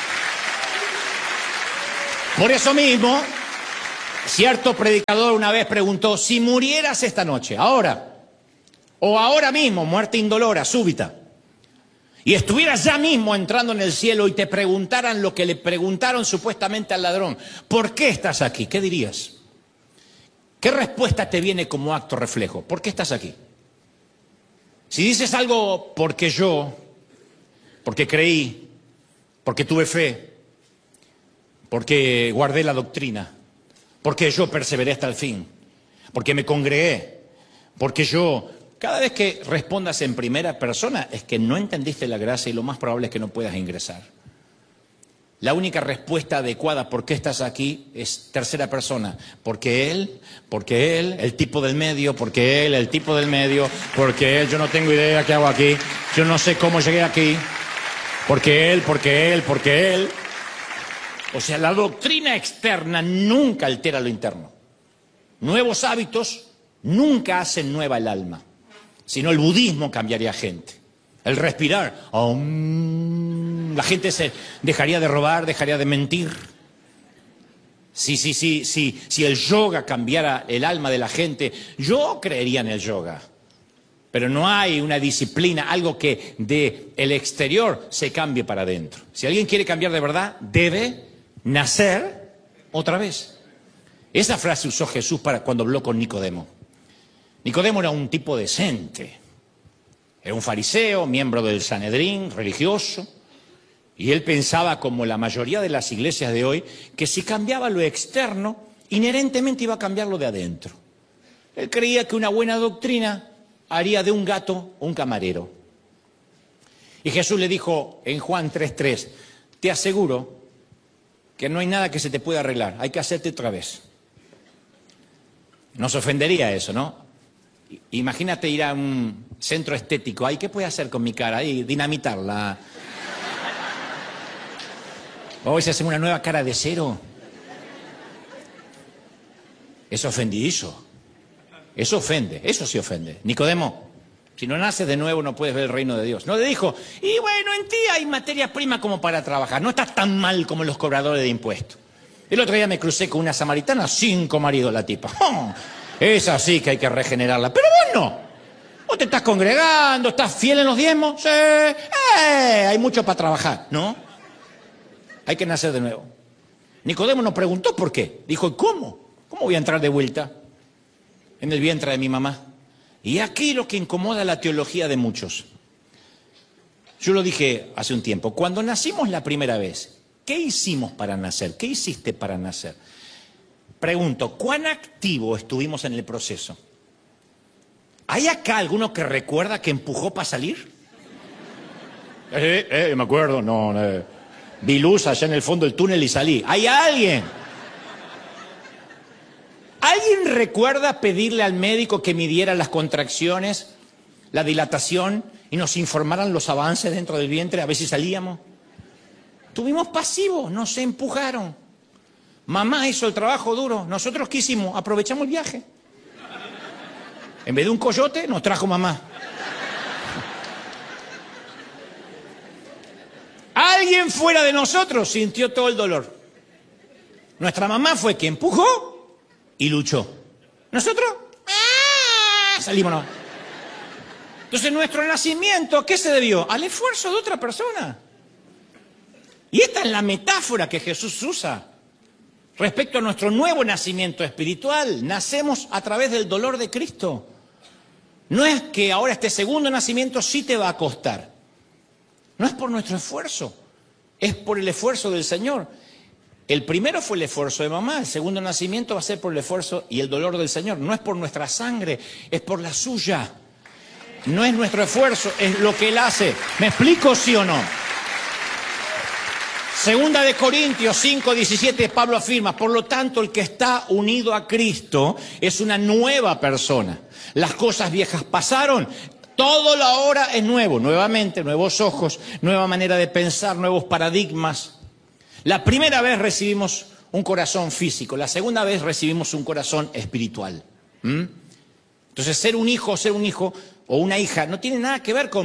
[SPEAKER 1] Por eso mismo, cierto predicador una vez preguntó, si murieras esta noche, ahora, o ahora mismo, muerte indolora, súbita, y estuvieras ya mismo entrando en el cielo y te preguntaran lo que le preguntaron supuestamente al ladrón, ¿por qué estás aquí? ¿Qué dirías? ¿Qué respuesta te viene como acto reflejo? ¿Por qué estás aquí? Si dices algo porque yo, porque creí, porque tuve fe, porque guardé la doctrina, porque yo perseveré hasta el fin, porque me congregué, porque yo... Cada vez que respondas en primera persona es que no entendiste la gracia y lo más probable es que no puedas ingresar. La única respuesta adecuada, ¿por qué estás aquí?, es tercera persona. Porque él, porque él, el tipo del medio, porque él, el tipo del medio, porque él, yo no tengo idea qué hago aquí, yo no sé cómo llegué aquí, porque él, porque él, porque él. O sea, la doctrina externa nunca altera lo interno. Nuevos hábitos nunca hacen nueva el alma. Si no, el budismo cambiaría gente. El respirar, um, la gente se dejaría de robar, dejaría de mentir. Sí, sí, sí, sí. Si el yoga cambiara el alma de la gente, yo creería en el yoga. Pero no hay una disciplina, algo que de el exterior se cambie para adentro. Si alguien quiere cambiar de verdad, debe nacer otra vez. Esa frase usó Jesús para cuando habló con Nicodemo. Nicodemo era un tipo decente, era un fariseo, miembro del Sanedrín, religioso, y él pensaba, como la mayoría de las iglesias de hoy, que si cambiaba lo externo, inherentemente iba a cambiar lo de adentro. Él creía que una buena doctrina haría de un gato un camarero. Y Jesús le dijo en Juan tres tres, te aseguro que no hay nada que se te pueda arreglar, hay que hacerte otra vez. Nos ofendería eso, ¿no? Imagínate ir a un centro estético. Ay, ¿qué puede hacer con mi cara? Ay, dinamitarla. Hoy se hace una nueva cara de cero. Es ofendidizo. Eso ofende, eso sí ofende. Nicodemo, si no naces de nuevo no puedes ver el reino de Dios. No le dijo, y bueno, en ti hay materia prima como para trabajar. No estás tan mal como los cobradores de impuestos. El otro día me crucé con una samaritana, cinco maridos la tipa. ¡Oh! Es así que hay que regenerarla. Pero vos no. Vos te estás congregando, estás fiel en los diezmos. Sí. Eh, hay mucho para trabajar, ¿no? Hay que nacer de nuevo. Nicodemo nos preguntó por qué. Dijo, ¿cómo? ¿Cómo voy a entrar de vuelta en el vientre de mi mamá? Y aquí lo que incomoda la teología de muchos. Yo lo dije hace un tiempo. Cuando nacimos la primera vez, ¿qué hicimos para nacer? ¿Qué hiciste para nacer? Pregunto, ¿cuán activo estuvimos en el proceso? ¿Hay acá alguno que recuerda que empujó para salir? Eh, eh, me acuerdo, no, eh. Vi luz allá en el fondo del túnel y salí. ¿Hay alguien? ¿Alguien recuerda pedirle al médico que midiera las contracciones, la dilatación y nos informaran los avances dentro del vientre a ver si salíamos? Estuvimos pasivos, nos empujaron. Mamá hizo el trabajo duro. ¿Nosotros qué hicimos? Aprovechamos el viaje. En vez de un coyote, nos trajo mamá. Alguien fuera de nosotros sintió todo el dolor. Nuestra mamá fue quien empujó y luchó. Nosotros, ¡ah! Salimos. No. Entonces nuestro nacimiento, ¿a qué se debió? Al esfuerzo de otra persona. Y esta es la metáfora que Jesús usa respecto a nuestro nuevo nacimiento espiritual. Nacemos a través del dolor de Cristo. No es que ahora este segundo nacimiento sí te va a costar. No es por nuestro esfuerzo, es por el esfuerzo del Señor. El primero fue el esfuerzo de mamá, el segundo nacimiento va a ser por el esfuerzo y el dolor del Señor. No es por nuestra sangre, es por la suya. No es nuestro esfuerzo, es lo que Él hace. ¿Me explico, sí o no? Segunda de Corintios cinco diecisiete, Pablo afirma, por lo tanto, el que está unido a Cristo es una nueva persona. Las cosas viejas pasaron, todo lo ahora es nuevo. Nuevamente, nuevos ojos, nueva manera de pensar, nuevos paradigmas. La primera vez recibimos un corazón físico, la segunda vez recibimos un corazón espiritual. ¿Mm? Entonces, ser un hijo o ser un hijo o una hija no tiene nada que ver con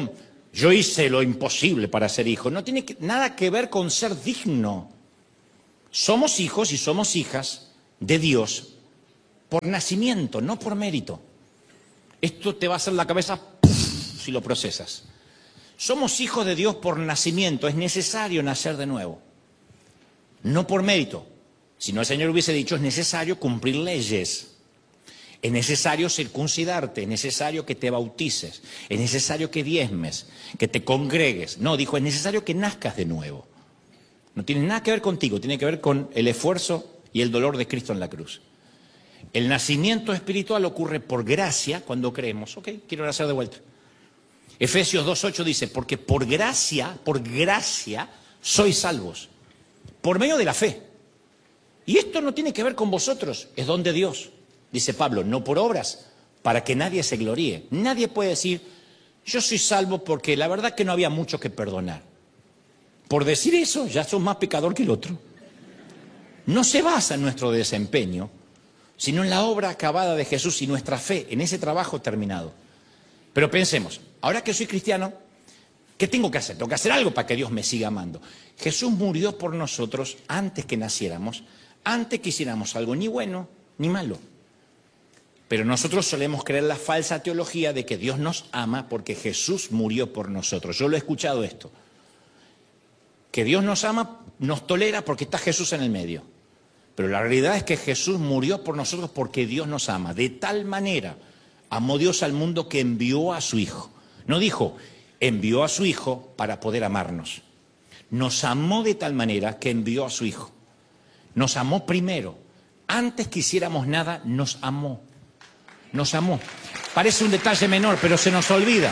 [SPEAKER 1] Yo hice lo imposible para ser hijo. No tiene que, nada que ver con ser digno. Somos hijos y somos hijas de Dios por nacimiento, no por mérito. Esto te va a hacer la cabeza ¡puf! Si lo procesas. Somos hijos de Dios por nacimiento. Es necesario nacer de nuevo. No por mérito. Si no, el Señor hubiese dicho, es necesario cumplir leyes. Es necesario circuncidarte, es necesario que te bautices, es necesario que diezmes, que te congregues. No, dijo, es necesario que nazcas de nuevo. No tiene nada que ver contigo, tiene que ver con el esfuerzo y el dolor de Cristo en la cruz. El nacimiento espiritual ocurre por gracia cuando creemos. Ok, quiero nacer de vuelta. Efesios dos ocho dice, porque por gracia, por gracia, sois salvos, por medio de la fe. Y esto no tiene que ver con vosotros, es don de Dios. Dice Pablo, no por obras, para que nadie se gloríe. Nadie puede decir, yo soy salvo porque la verdad que no había mucho que perdonar. Por decir eso, ya sos más pecador que el otro. No se basa en nuestro desempeño, sino en la obra acabada de Jesús y nuestra fe, en ese trabajo terminado. Pero pensemos, ahora que soy cristiano, ¿qué tengo que hacer? Tengo que hacer algo para que Dios me siga amando. Jesús murió por nosotros antes que naciéramos, antes que hiciéramos algo ni bueno ni malo. Pero nosotros solemos creer la falsa teología de que Dios nos ama porque Jesús murió por nosotros. Yo lo he escuchado esto. Que Dios nos ama, nos tolera porque está Jesús en el medio. Pero la realidad es que Jesús murió por nosotros porque Dios nos ama. De tal manera amó Dios al mundo que envió a su Hijo. No dijo, envió a su Hijo para poder amarnos. Nos amó de tal manera que envió a su Hijo. Nos amó primero. Antes que hiciéramos nada, nos amó. Nos amó. Parece un detalle menor, pero se nos olvida.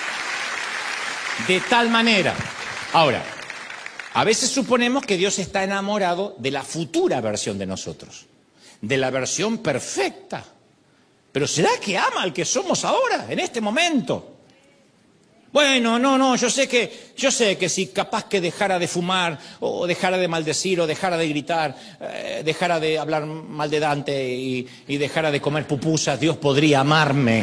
[SPEAKER 1] De tal manera. Ahora, a veces suponemos que Dios está enamorado de la futura versión de nosotros, de la versión perfecta. Pero ¿será que ama al que somos ahora, en este momento? Bueno, no, no, yo sé que, yo sé que si capaz que dejara de fumar, o dejara de maldecir, o dejara de gritar, eh, dejara de hablar mal de Dante y, y dejara de comer pupusas, Dios podría amarme.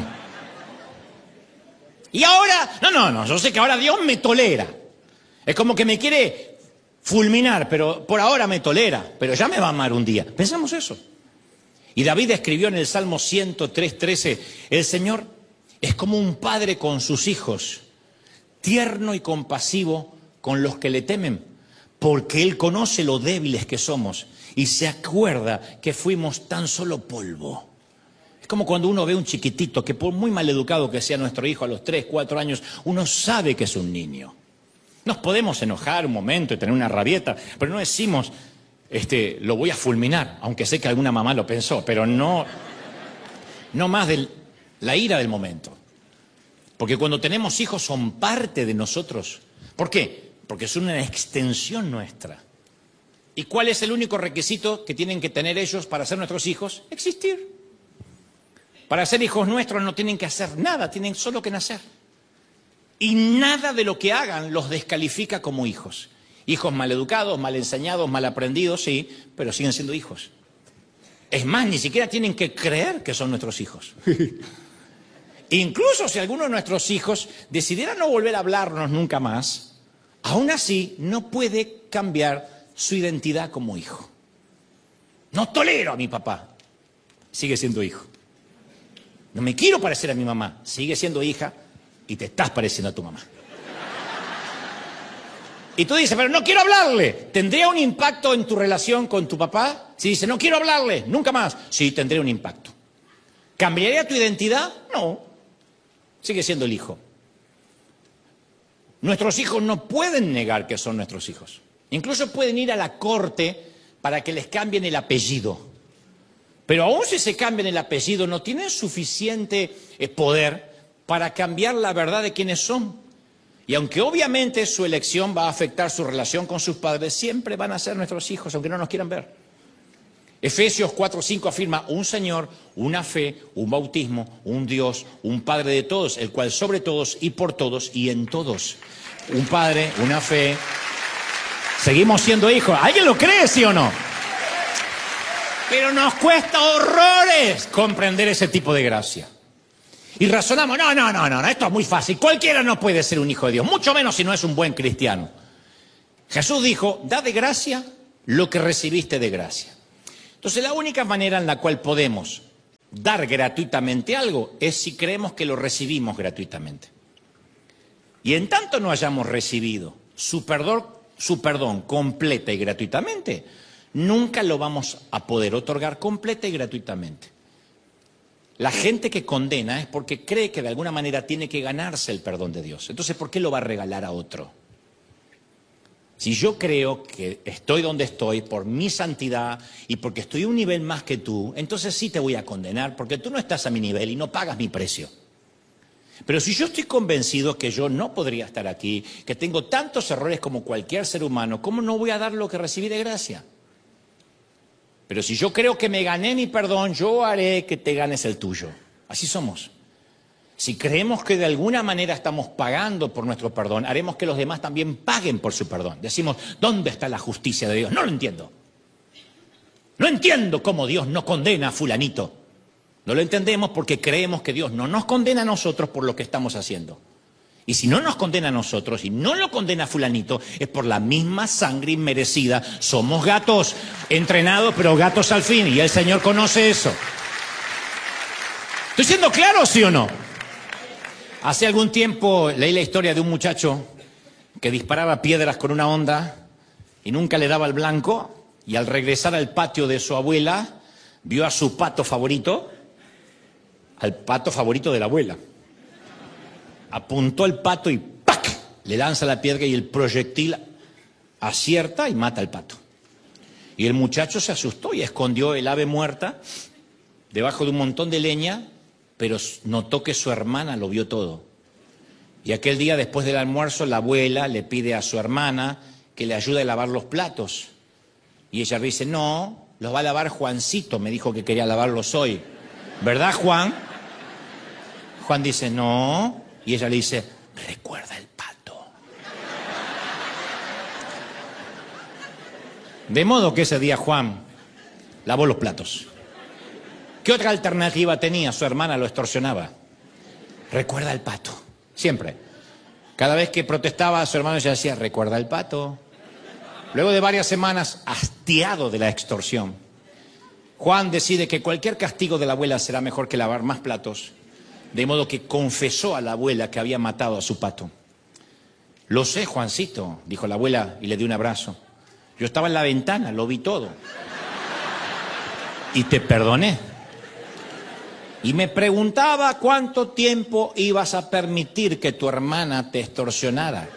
[SPEAKER 1] Y ahora, no, no, no, yo sé que ahora Dios me tolera. Es como que me quiere fulminar, pero por ahora me tolera, pero ya me va a amar un día. Pensamos eso. Y David escribió en el Salmo ciento tres, trece, el Señor es como un padre con sus hijos, tierno y compasivo con los que le temen, porque Él conoce lo débiles que somos y se acuerda que fuimos tan solo polvo. Es como cuando uno ve un chiquitito que por muy maleducado que sea nuestro hijo a los tres, cuatro años, uno sabe que es un niño. Nos podemos enojar un momento y tener una rabieta, pero no decimos, este, lo voy a fulminar, aunque sé que alguna mamá lo pensó, pero no, no más de la ira del momento. Porque cuando tenemos hijos son parte de nosotros. ¿Por qué? Porque son una extensión nuestra. ¿Y cuál es el único requisito que tienen que tener ellos para ser nuestros hijos? Existir. Para ser hijos nuestros no tienen que hacer nada, tienen solo que nacer. Y nada de lo que hagan los descalifica como hijos. Hijos mal educados, mal enseñados, mal aprendidos, sí, pero siguen siendo hijos. Es más, ni siquiera tienen que creer que son nuestros hijos. Incluso si alguno de nuestros hijos decidiera no volver a hablarnos nunca más, aún así no puede cambiar su identidad como hijo. No tolero a mi papá, sigue siendo hijo. No me quiero parecer a mi mamá, sigue siendo hija y te estás pareciendo a tu mamá. Y tú dices, pero no quiero hablarle. ¿Tendría un impacto en tu relación con tu papá? Si dice, no quiero hablarle, nunca más. Sí, tendría un impacto. ¿Cambiaría tu identidad? No. Sigue siendo el hijo. Nuestros hijos no pueden negar que son nuestros hijos. Incluso pueden ir a la corte para que les cambien el apellido. Pero aún si se cambian el apellido, no tienen suficiente poder para cambiar la verdad de quiénes son. Y aunque obviamente su elección va a afectar su relación con sus padres, siempre van a ser nuestros hijos, aunque no nos quieran ver. Efesios cuatro cinco afirma un Señor, una fe, un bautismo, un Dios, un Padre de todos, el cual sobre todos y por todos y en todos. Un Padre, una fe. Seguimos siendo hijos. ¿Alguien lo cree, sí o no? Pero nos cuesta horrores comprender ese tipo de gracia. Y razonamos, no, no, no, no, esto es muy fácil. Cualquiera no puede ser un hijo de Dios, mucho menos si no es un buen cristiano. Jesús dijo, da de gracia lo que recibiste de gracia. Entonces la única manera en la cual podemos dar gratuitamente algo es si creemos que lo recibimos gratuitamente. Y en tanto no hayamos recibido su perdón, su perdón completa y gratuitamente, nunca lo vamos a poder otorgar completa y gratuitamente. La gente que condena es porque cree que de alguna manera tiene que ganarse el perdón de Dios. Entonces, ¿por qué lo va a regalar a otro? Si yo creo que estoy donde estoy por mi santidad y porque estoy a un nivel más que tú, entonces sí te voy a condenar porque tú no estás a mi nivel y no pagas mi precio. Pero si yo estoy convencido que yo no podría estar aquí, que tengo tantos errores como cualquier ser humano, ¿cómo no voy a dar lo que recibí de gracia? Pero si yo creo que me gané mi perdón, yo haré que te ganes el tuyo. Así somos. Si creemos que de alguna manera estamos pagando por nuestro perdón, haremos que los demás también paguen por su perdón. Decimos, ¿dónde está la justicia de Dios? No lo entiendo. No entiendo cómo Dios no condena a fulanito. No lo entendemos porque creemos que Dios no nos condena a nosotros por lo que estamos haciendo. Y si no nos condena a nosotros y no lo condena a fulanito, es por la misma sangre inmerecida. Somos gatos, entrenados, pero gatos al fin. Y el Señor conoce eso. ¿Estoy siendo claro, sí o no? Hace algún tiempo leí la historia de un muchacho que disparaba piedras con una honda y nunca le daba el blanco. Y al regresar al patio de su abuela, vio a su pato favorito, al pato favorito de la abuela. Apuntó al pato y ¡pac! Le lanza la piedra y el proyectil acierta y mata al pato. Y el muchacho se asustó y escondió el ave muerta debajo de un montón de leña, pero notó que su hermana lo vio todo. Y aquel día, después del almuerzo, la abuela le pide a su hermana que le ayude a lavar los platos. Y ella dice, no, los va a lavar Juancito, me dijo que quería lavarlos hoy. ¿Verdad, Juan? Juan dice, no. Y ella le dice, recuerda el pato. De modo que ese día Juan lavó los platos. ¿Qué otra alternativa tenía? Su hermana lo extorsionaba. Recuerda el pato. Siempre. Cada vez que protestaba a su hermano, ella decía, recuerda el pato. Luego de varias semanas, hastiado de la extorsión, Juan decide que cualquier castigo de la abuela será mejor que lavar más platos. De modo que confesó a la abuela que había matado a su pato. Lo sé, Juancito, dijo la abuela y le dio un abrazo. Yo estaba en la ventana, lo vi todo. Y te perdoné. Y me preguntaba cuánto tiempo ibas a permitir que tu hermana te extorsionara.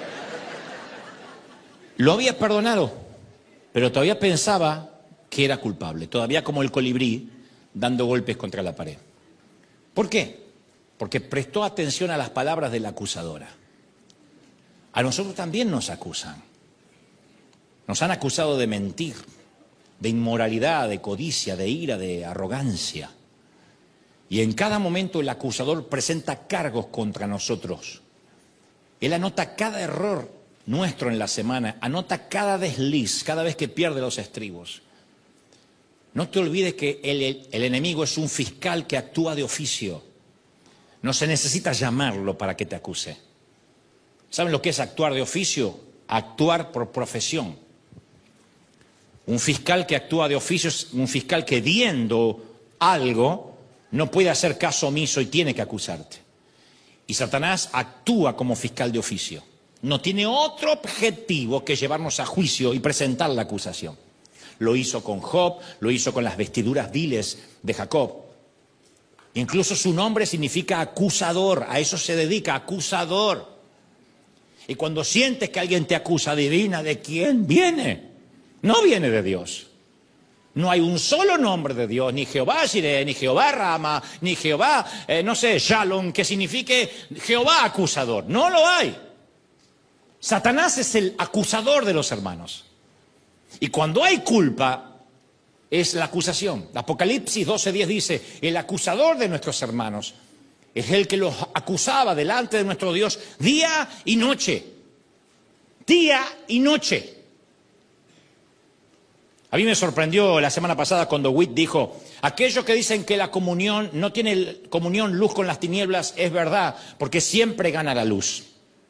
[SPEAKER 1] Lo había perdonado, pero todavía pensaba que era culpable. Todavía como el colibrí dando golpes contra la pared. ¿Por qué? Porque prestó atención a las palabras de la acusadora. A nosotros también nos acusan. Nos han acusado de mentir, de inmoralidad, de codicia, de ira, de arrogancia. Y en cada momento el acusador presenta cargos contra nosotros. Él anota cada error nuestro en la semana, anota cada desliz, cada vez que pierde los estribos. No te olvides que el, el, el enemigo es un fiscal que actúa de oficio. No se necesita llamarlo para que te acuse. ¿Saben lo que es actuar de oficio? Actuar por profesión. Un fiscal que actúa de oficio es un fiscal que viendo algo no puede hacer caso omiso y tiene que acusarte. Y Satanás actúa como fiscal de oficio. No tiene otro objetivo que llevarnos a juicio y presentar la acusación. Lo hizo con Job, lo hizo con las vestiduras viles de Jacob. Incluso su nombre significa acusador, a eso se dedica, acusador. Y cuando sientes que alguien te acusa, adivina de quién viene. No viene de Dios. No hay un solo nombre de Dios, ni Jehová Jireh, ni Jehová Rama, ni Jehová, eh, no sé, Shalom, que signifique Jehová acusador. No lo hay. Satanás es el acusador de los hermanos. Y cuando hay culpa, es la acusación. Apocalipsis doce diez dice, el acusador de nuestros hermanos es el que los acusaba delante de nuestro Dios día y noche. Día y noche. A mí me sorprendió la semana pasada cuando Witt dijo, aquellos que dicen que la comunión no tiene comunión luz con las tinieblas, es verdad, porque siempre gana la luz.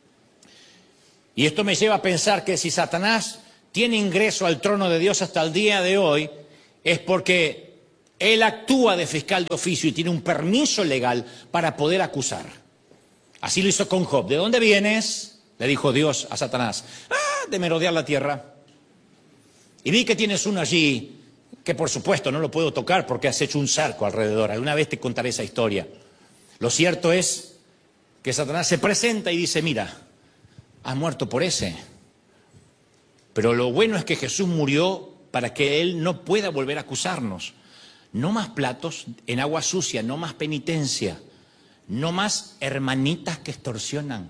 [SPEAKER 1] Y esto me lleva a pensar que si Satanás tiene ingreso al trono de Dios hasta el día de hoy, es porque él actúa de fiscal de oficio y tiene un permiso legal para poder acusar. Así lo hizo con Job. ¿De dónde vienes?, le dijo Dios a Satanás. Ah, de merodear la tierra. Y vi que tienes uno allí, que por supuesto no lo puedo tocar porque has hecho un cerco alrededor. Alguna vez te contaré esa historia. Lo cierto es que Satanás se presenta y dice, mira, has muerto por ese. Pero lo bueno es que Jesús murió para que Él no pueda volver a acusarnos. No más platos en agua sucia, no más penitencia, no más hermanitas que extorsionan.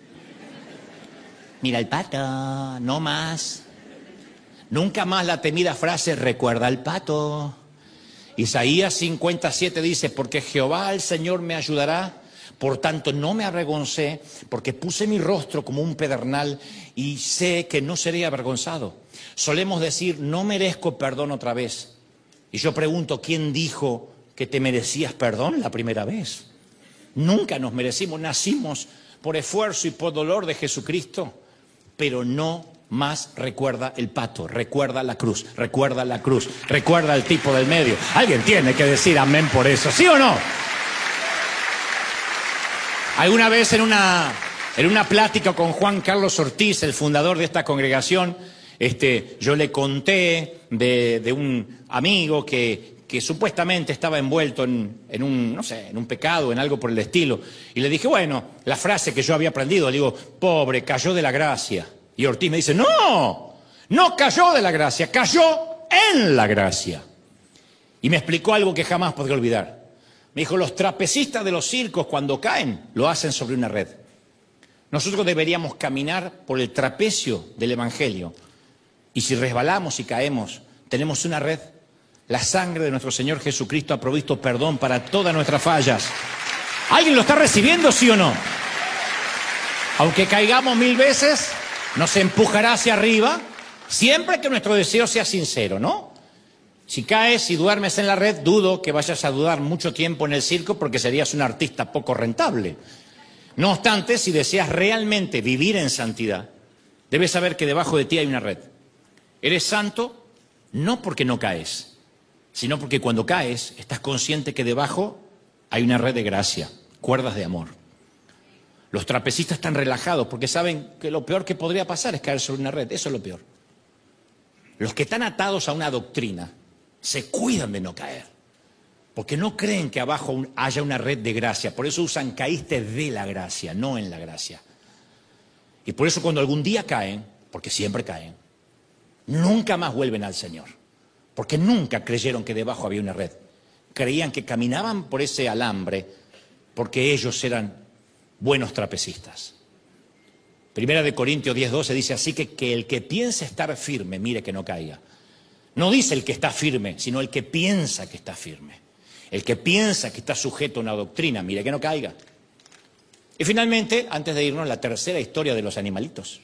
[SPEAKER 1] Mira el pato, no más. Nunca más la temida frase, recuerda al pato. Isaías cincuenta y siete dice, porque Jehová el Señor me ayudará, por tanto no me avergoncé, porque puse mi rostro como un pedernal y sé que no seré avergonzado. Solemos decir, no merezco perdón otra vez. Y yo pregunto, ¿quién dijo que te merecías perdón la primera vez? Nunca nos merecimos, nacimos por esfuerzo y por dolor de Jesucristo, pero no más recuerda el pato, recuerda la cruz, recuerda la cruz, recuerda el tipo del medio. Alguien tiene que decir amén por eso, ¿sí o no? Alguna vez en una, en una plática con Juan Carlos Ortiz, el fundador de esta congregación, este, yo le conté de, de un amigo que, que supuestamente estaba envuelto en, en un, no sé, en un pecado, en algo por el estilo. Y le dije, bueno, la frase que yo había aprendido, le digo, pobre, cayó de la gracia. Y Ortiz me dice, no, no cayó de la gracia, cayó en la gracia. Y me explicó algo que jamás podré olvidar. Me dijo, los trapecistas de los circos cuando caen, lo hacen sobre una red. Nosotros deberíamos caminar por el trapecio del Evangelio. Y si resbalamos y caemos, tenemos una red. La sangre de nuestro Señor Jesucristo ha provisto perdón para todas nuestras fallas. ¿Alguien lo está recibiendo, sí o no? Aunque caigamos mil veces, nos empujará hacia arriba, siempre que nuestro deseo sea sincero, ¿no? Si caes y duermes en la red, dudo que vayas a dudar mucho tiempo en el circo porque serías un artista poco rentable. No obstante, si deseas realmente vivir en santidad, debes saber que debajo de ti hay una red. Eres santo no porque no caes, sino porque cuando caes estás consciente que debajo hay una red de gracia, cuerdas de amor. Los trapecistas están relajados porque saben que lo peor que podría pasar es caer sobre una red. Eso es lo peor. Los que están atados a una doctrina se cuidan de no caer, porque no creen que abajo haya una red de gracia. Por eso usan caíste de la gracia, no en la gracia. Y por eso cuando algún día caen, porque siempre caen, nunca más vuelven al Señor, porque nunca creyeron que debajo había una red. Creían que caminaban por ese alambre porque ellos eran buenos trapecistas. Primera de Corintios diez doce dice así que, que el que piensa estar firme, mire que no caiga. No dice el que está firme, sino el que piensa que está firme. El que piensa que está sujeto a una doctrina, mire que no caiga. Y finalmente, antes de irnos, la tercera historia de los animalitos.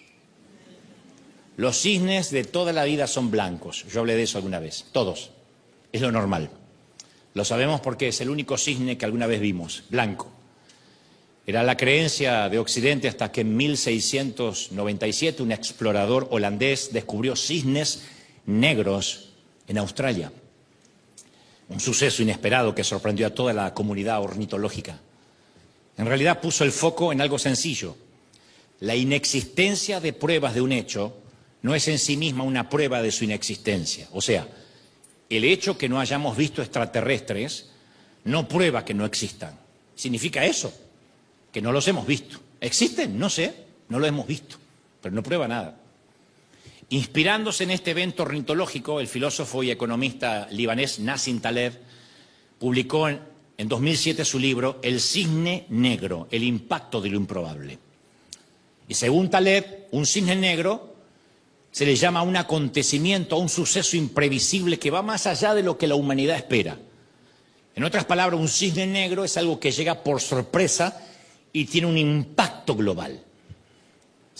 [SPEAKER 1] Los cisnes de toda la vida son blancos. Yo hablé de eso alguna vez. Todos. Es lo normal. Lo sabemos porque es el único cisne que alguna vez vimos, blanco. Era la creencia de Occidente hasta que en mil seiscientos noventa y siete un explorador holandés descubrió cisnes negros en Australia. Un suceso inesperado que sorprendió a toda la comunidad ornitológica. En realidad puso el foco en algo sencillo. La inexistencia de pruebas de un hecho no es en sí misma una prueba de su inexistencia. O sea, el hecho que no hayamos visto extraterrestres no prueba que no existan. ¿Significa eso? Que no los hemos visto. ¿Existen? No sé, no los hemos visto, pero no prueba nada. Inspirándose en este evento ornitológico, el filósofo y economista libanés Nassim Taleb publicó en, en dos mil siete su libro El cisne negro, el impacto de lo improbable. Y según Taleb, un cisne negro se le llama un acontecimiento, un suceso imprevisible que va más allá de lo que la humanidad espera. En otras palabras, un cisne negro es algo que llega por sorpresa y tiene un impacto global.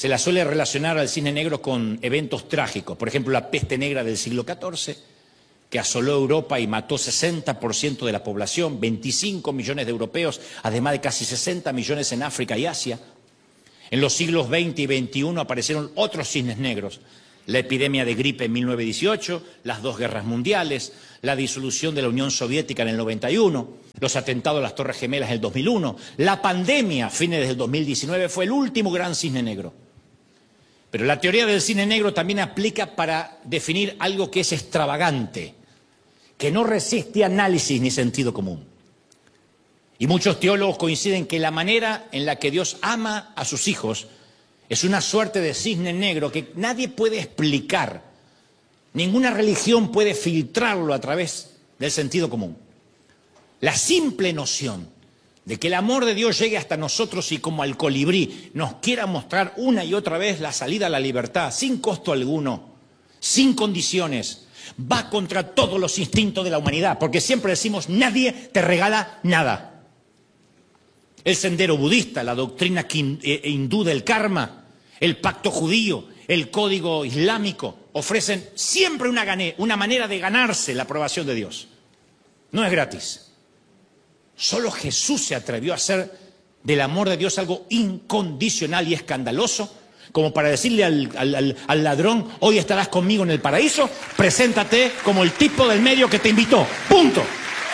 [SPEAKER 1] Se la suele relacionar al cisne negro con eventos trágicos. Por ejemplo, la peste negra del siglo catorce, que asoló Europa y mató sesenta por ciento de la población, veinticinco millones de europeos, además de casi sesenta millones en África y Asia. En los siglos veinte y veintiuno aparecieron otros cisnes negros. La epidemia de gripe en mil novecientos dieciocho, las dos guerras mundiales, la disolución de la Unión Soviética en el noventa y uno, los atentados a las Torres Gemelas en el dos mil uno, la pandemia a fines del dos mil diecinueve fue el último gran cisne negro. Pero la teoría del cisne negro también aplica para definir algo que es extravagante, que no resiste análisis ni sentido común. Y muchos teólogos coinciden que la manera en la que Dios ama a sus hijos es una suerte de cisne negro que nadie puede explicar. Ninguna religión puede filtrarlo a través del sentido común. La simple noción de que el amor de Dios llegue hasta nosotros y como al colibrí nos quiera mostrar una y otra vez la salida a la libertad, sin costo alguno, sin condiciones, va contra todos los instintos de la humanidad, porque siempre decimos, nadie te regala nada. El sendero budista, la doctrina hindú del karma, el pacto judío, el código islámico, ofrecen siempre una, gané, una manera de ganarse la aprobación de Dios. No es gratis. Solo Jesús se atrevió a hacer del amor de Dios algo incondicional y escandaloso, como para decirle al, al, al, al ladrón, hoy estarás conmigo en el paraíso, preséntate como el tipo del medio que te invitó. ¡Punto!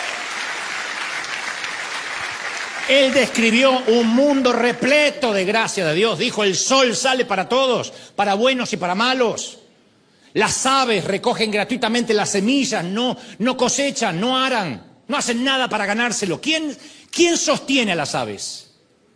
[SPEAKER 1] Él describió un mundo repleto de gracia de Dios. Dijo, el sol sale para todos, para buenos y para malos. Las aves recogen gratuitamente las semillas, no, no cosechan, no aran, no hacen nada para ganárselo. ¿Quién, quién sostiene a las aves?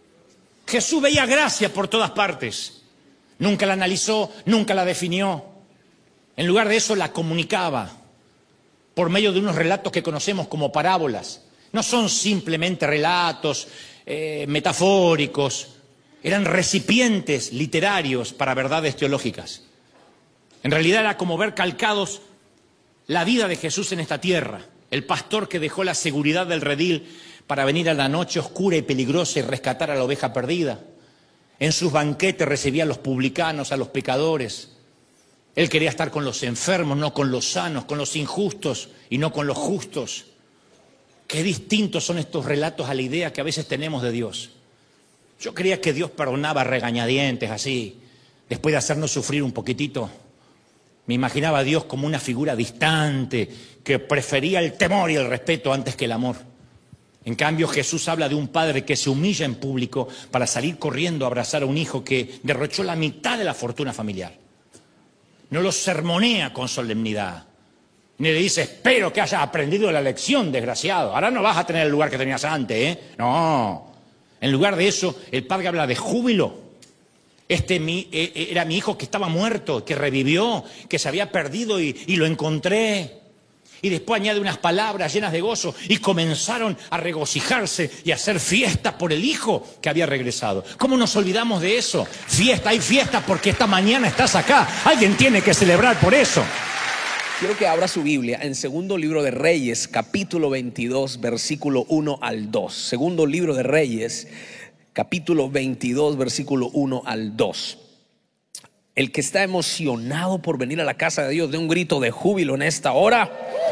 [SPEAKER 1] Jesús veía gracia por todas partes. Nunca la analizó, nunca la definió. En lugar de eso la comunicaba por medio de unos relatos que conocemos como parábolas. No son simplemente relatos eh, metafóricos, eran recipientes literarios para verdades teológicas. En realidad era como ver calcados la vida de Jesús en esta tierra, el pastor que dejó la seguridad del redil para venir a la noche oscura y peligrosa y rescatar a la oveja perdida. En sus banquetes recibía a los publicanos, a los pecadores. Él quería estar con los enfermos, no con los sanos, con los injustos y no con los justos. Qué distintos son estos relatos a la idea que a veces tenemos de Dios. Yo creía que Dios perdonaba a regañadientes así, después de hacernos sufrir un poquitito. Me imaginaba a Dios como una figura distante, que prefería el temor y el respeto antes que el amor. En cambio, Jesús habla de un padre que se humilla en público para salir corriendo a abrazar a un hijo que derrochó la mitad de la fortuna familiar. No lo sermonea con solemnidad. Ni le dice, espero que hayas aprendido la lección, desgraciado. Ahora no vas a tener el lugar que tenías antes, ¿eh? No. En lugar de eso, el padre habla de júbilo. Este mi, eh, era mi hijo que estaba muerto, que revivió, que se había perdido y, y lo encontré. Y después añade unas palabras llenas de gozo y comenzaron a regocijarse y a hacer fiesta por el hijo que había regresado. ¿Cómo nos olvidamos de eso? Fiesta, hay fiesta porque esta mañana estás acá. Alguien tiene que celebrar por eso.
[SPEAKER 2] Quiero que abra su Biblia en Segundo Libro de Reyes, capítulo veintidós, versículo uno al dos. Segundo Libro de Reyes, capítulo veintidós, versículo uno al dos. El que está emocionado por venir a la casa de Dios, dé un grito de júbilo en esta hora.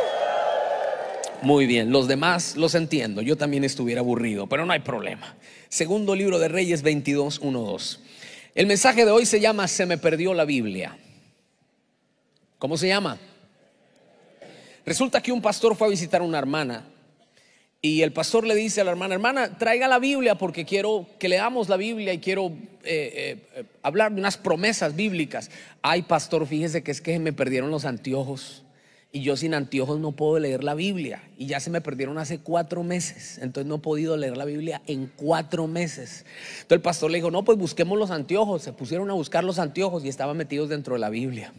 [SPEAKER 2] Muy bien, los demás los entiendo. Yo también estuviera aburrido, pero no hay problema. Segundo Libro de Reyes veintidós, uno, dos. El mensaje de hoy se llama Se me perdió la Biblia. ¿Cómo se llama? Resulta que un pastor fue a visitar a una hermana y el pastor le dice a la hermana, hermana, traiga la Biblia porque quiero que leamos la Biblia y quiero eh, eh, hablar de unas promesas bíblicas. Ay, pastor, fíjese que es que me perdieron los anteojos y yo sin anteojos no puedo leer la Biblia y ya se me perdieron hace cuatro meses, entonces no he podido leer la Biblia en cuatro meses. Entonces el pastor le dijo, no, pues busquemos los anteojos. Se pusieron a buscar los anteojos y estaban metidos dentro de la Biblia.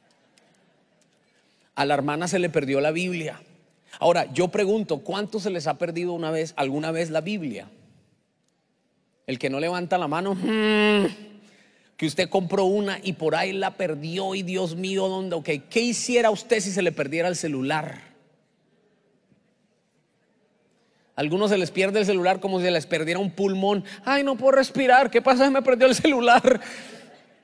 [SPEAKER 2] A la hermana se le perdió la Biblia. Ahora, yo pregunto, ¿cuántos se les ha perdido una vez, alguna vez la Biblia? El que no levanta la mano, hmm, que usted compró una y por ahí la perdió y Dios mío, ¿dónde? Okay. ¿Qué hiciera usted si se le perdiera el celular? A algunos se les pierde el celular como si se les perdiera un pulmón. Ay, no puedo respirar, ¿qué pasa si me perdió el celular?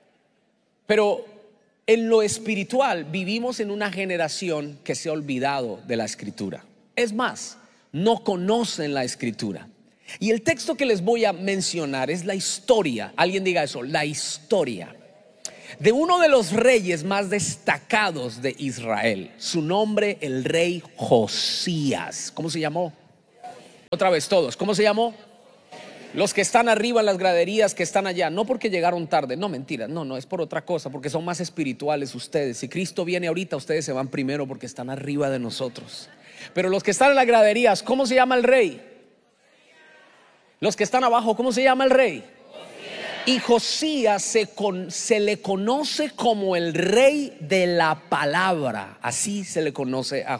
[SPEAKER 2] Pero en lo espiritual vivimos en una generación que se ha olvidado de la escritura. Es más, no conocen la escritura. Y el texto que les voy a mencionar es la historia, alguien diga eso, la historia de uno de los reyes más destacados de Israel. Su nombre, el rey Josías. ¿Cómo se llamó? Otra vez todos, ¿cómo se llamó? Los que están arriba en las graderías, que están allá, no porque llegaron tarde, no, mentira, no, no, es por otra cosa, porque son más espirituales ustedes. Si Cristo viene ahorita, ustedes se van primero porque están arriba de nosotros. Pero los que están en las graderías, ¿cómo se llama el rey? Los que están abajo, ¿cómo se llama el rey? Y Josías se, con, se le conoce como el rey de la palabra. Así se le conoce a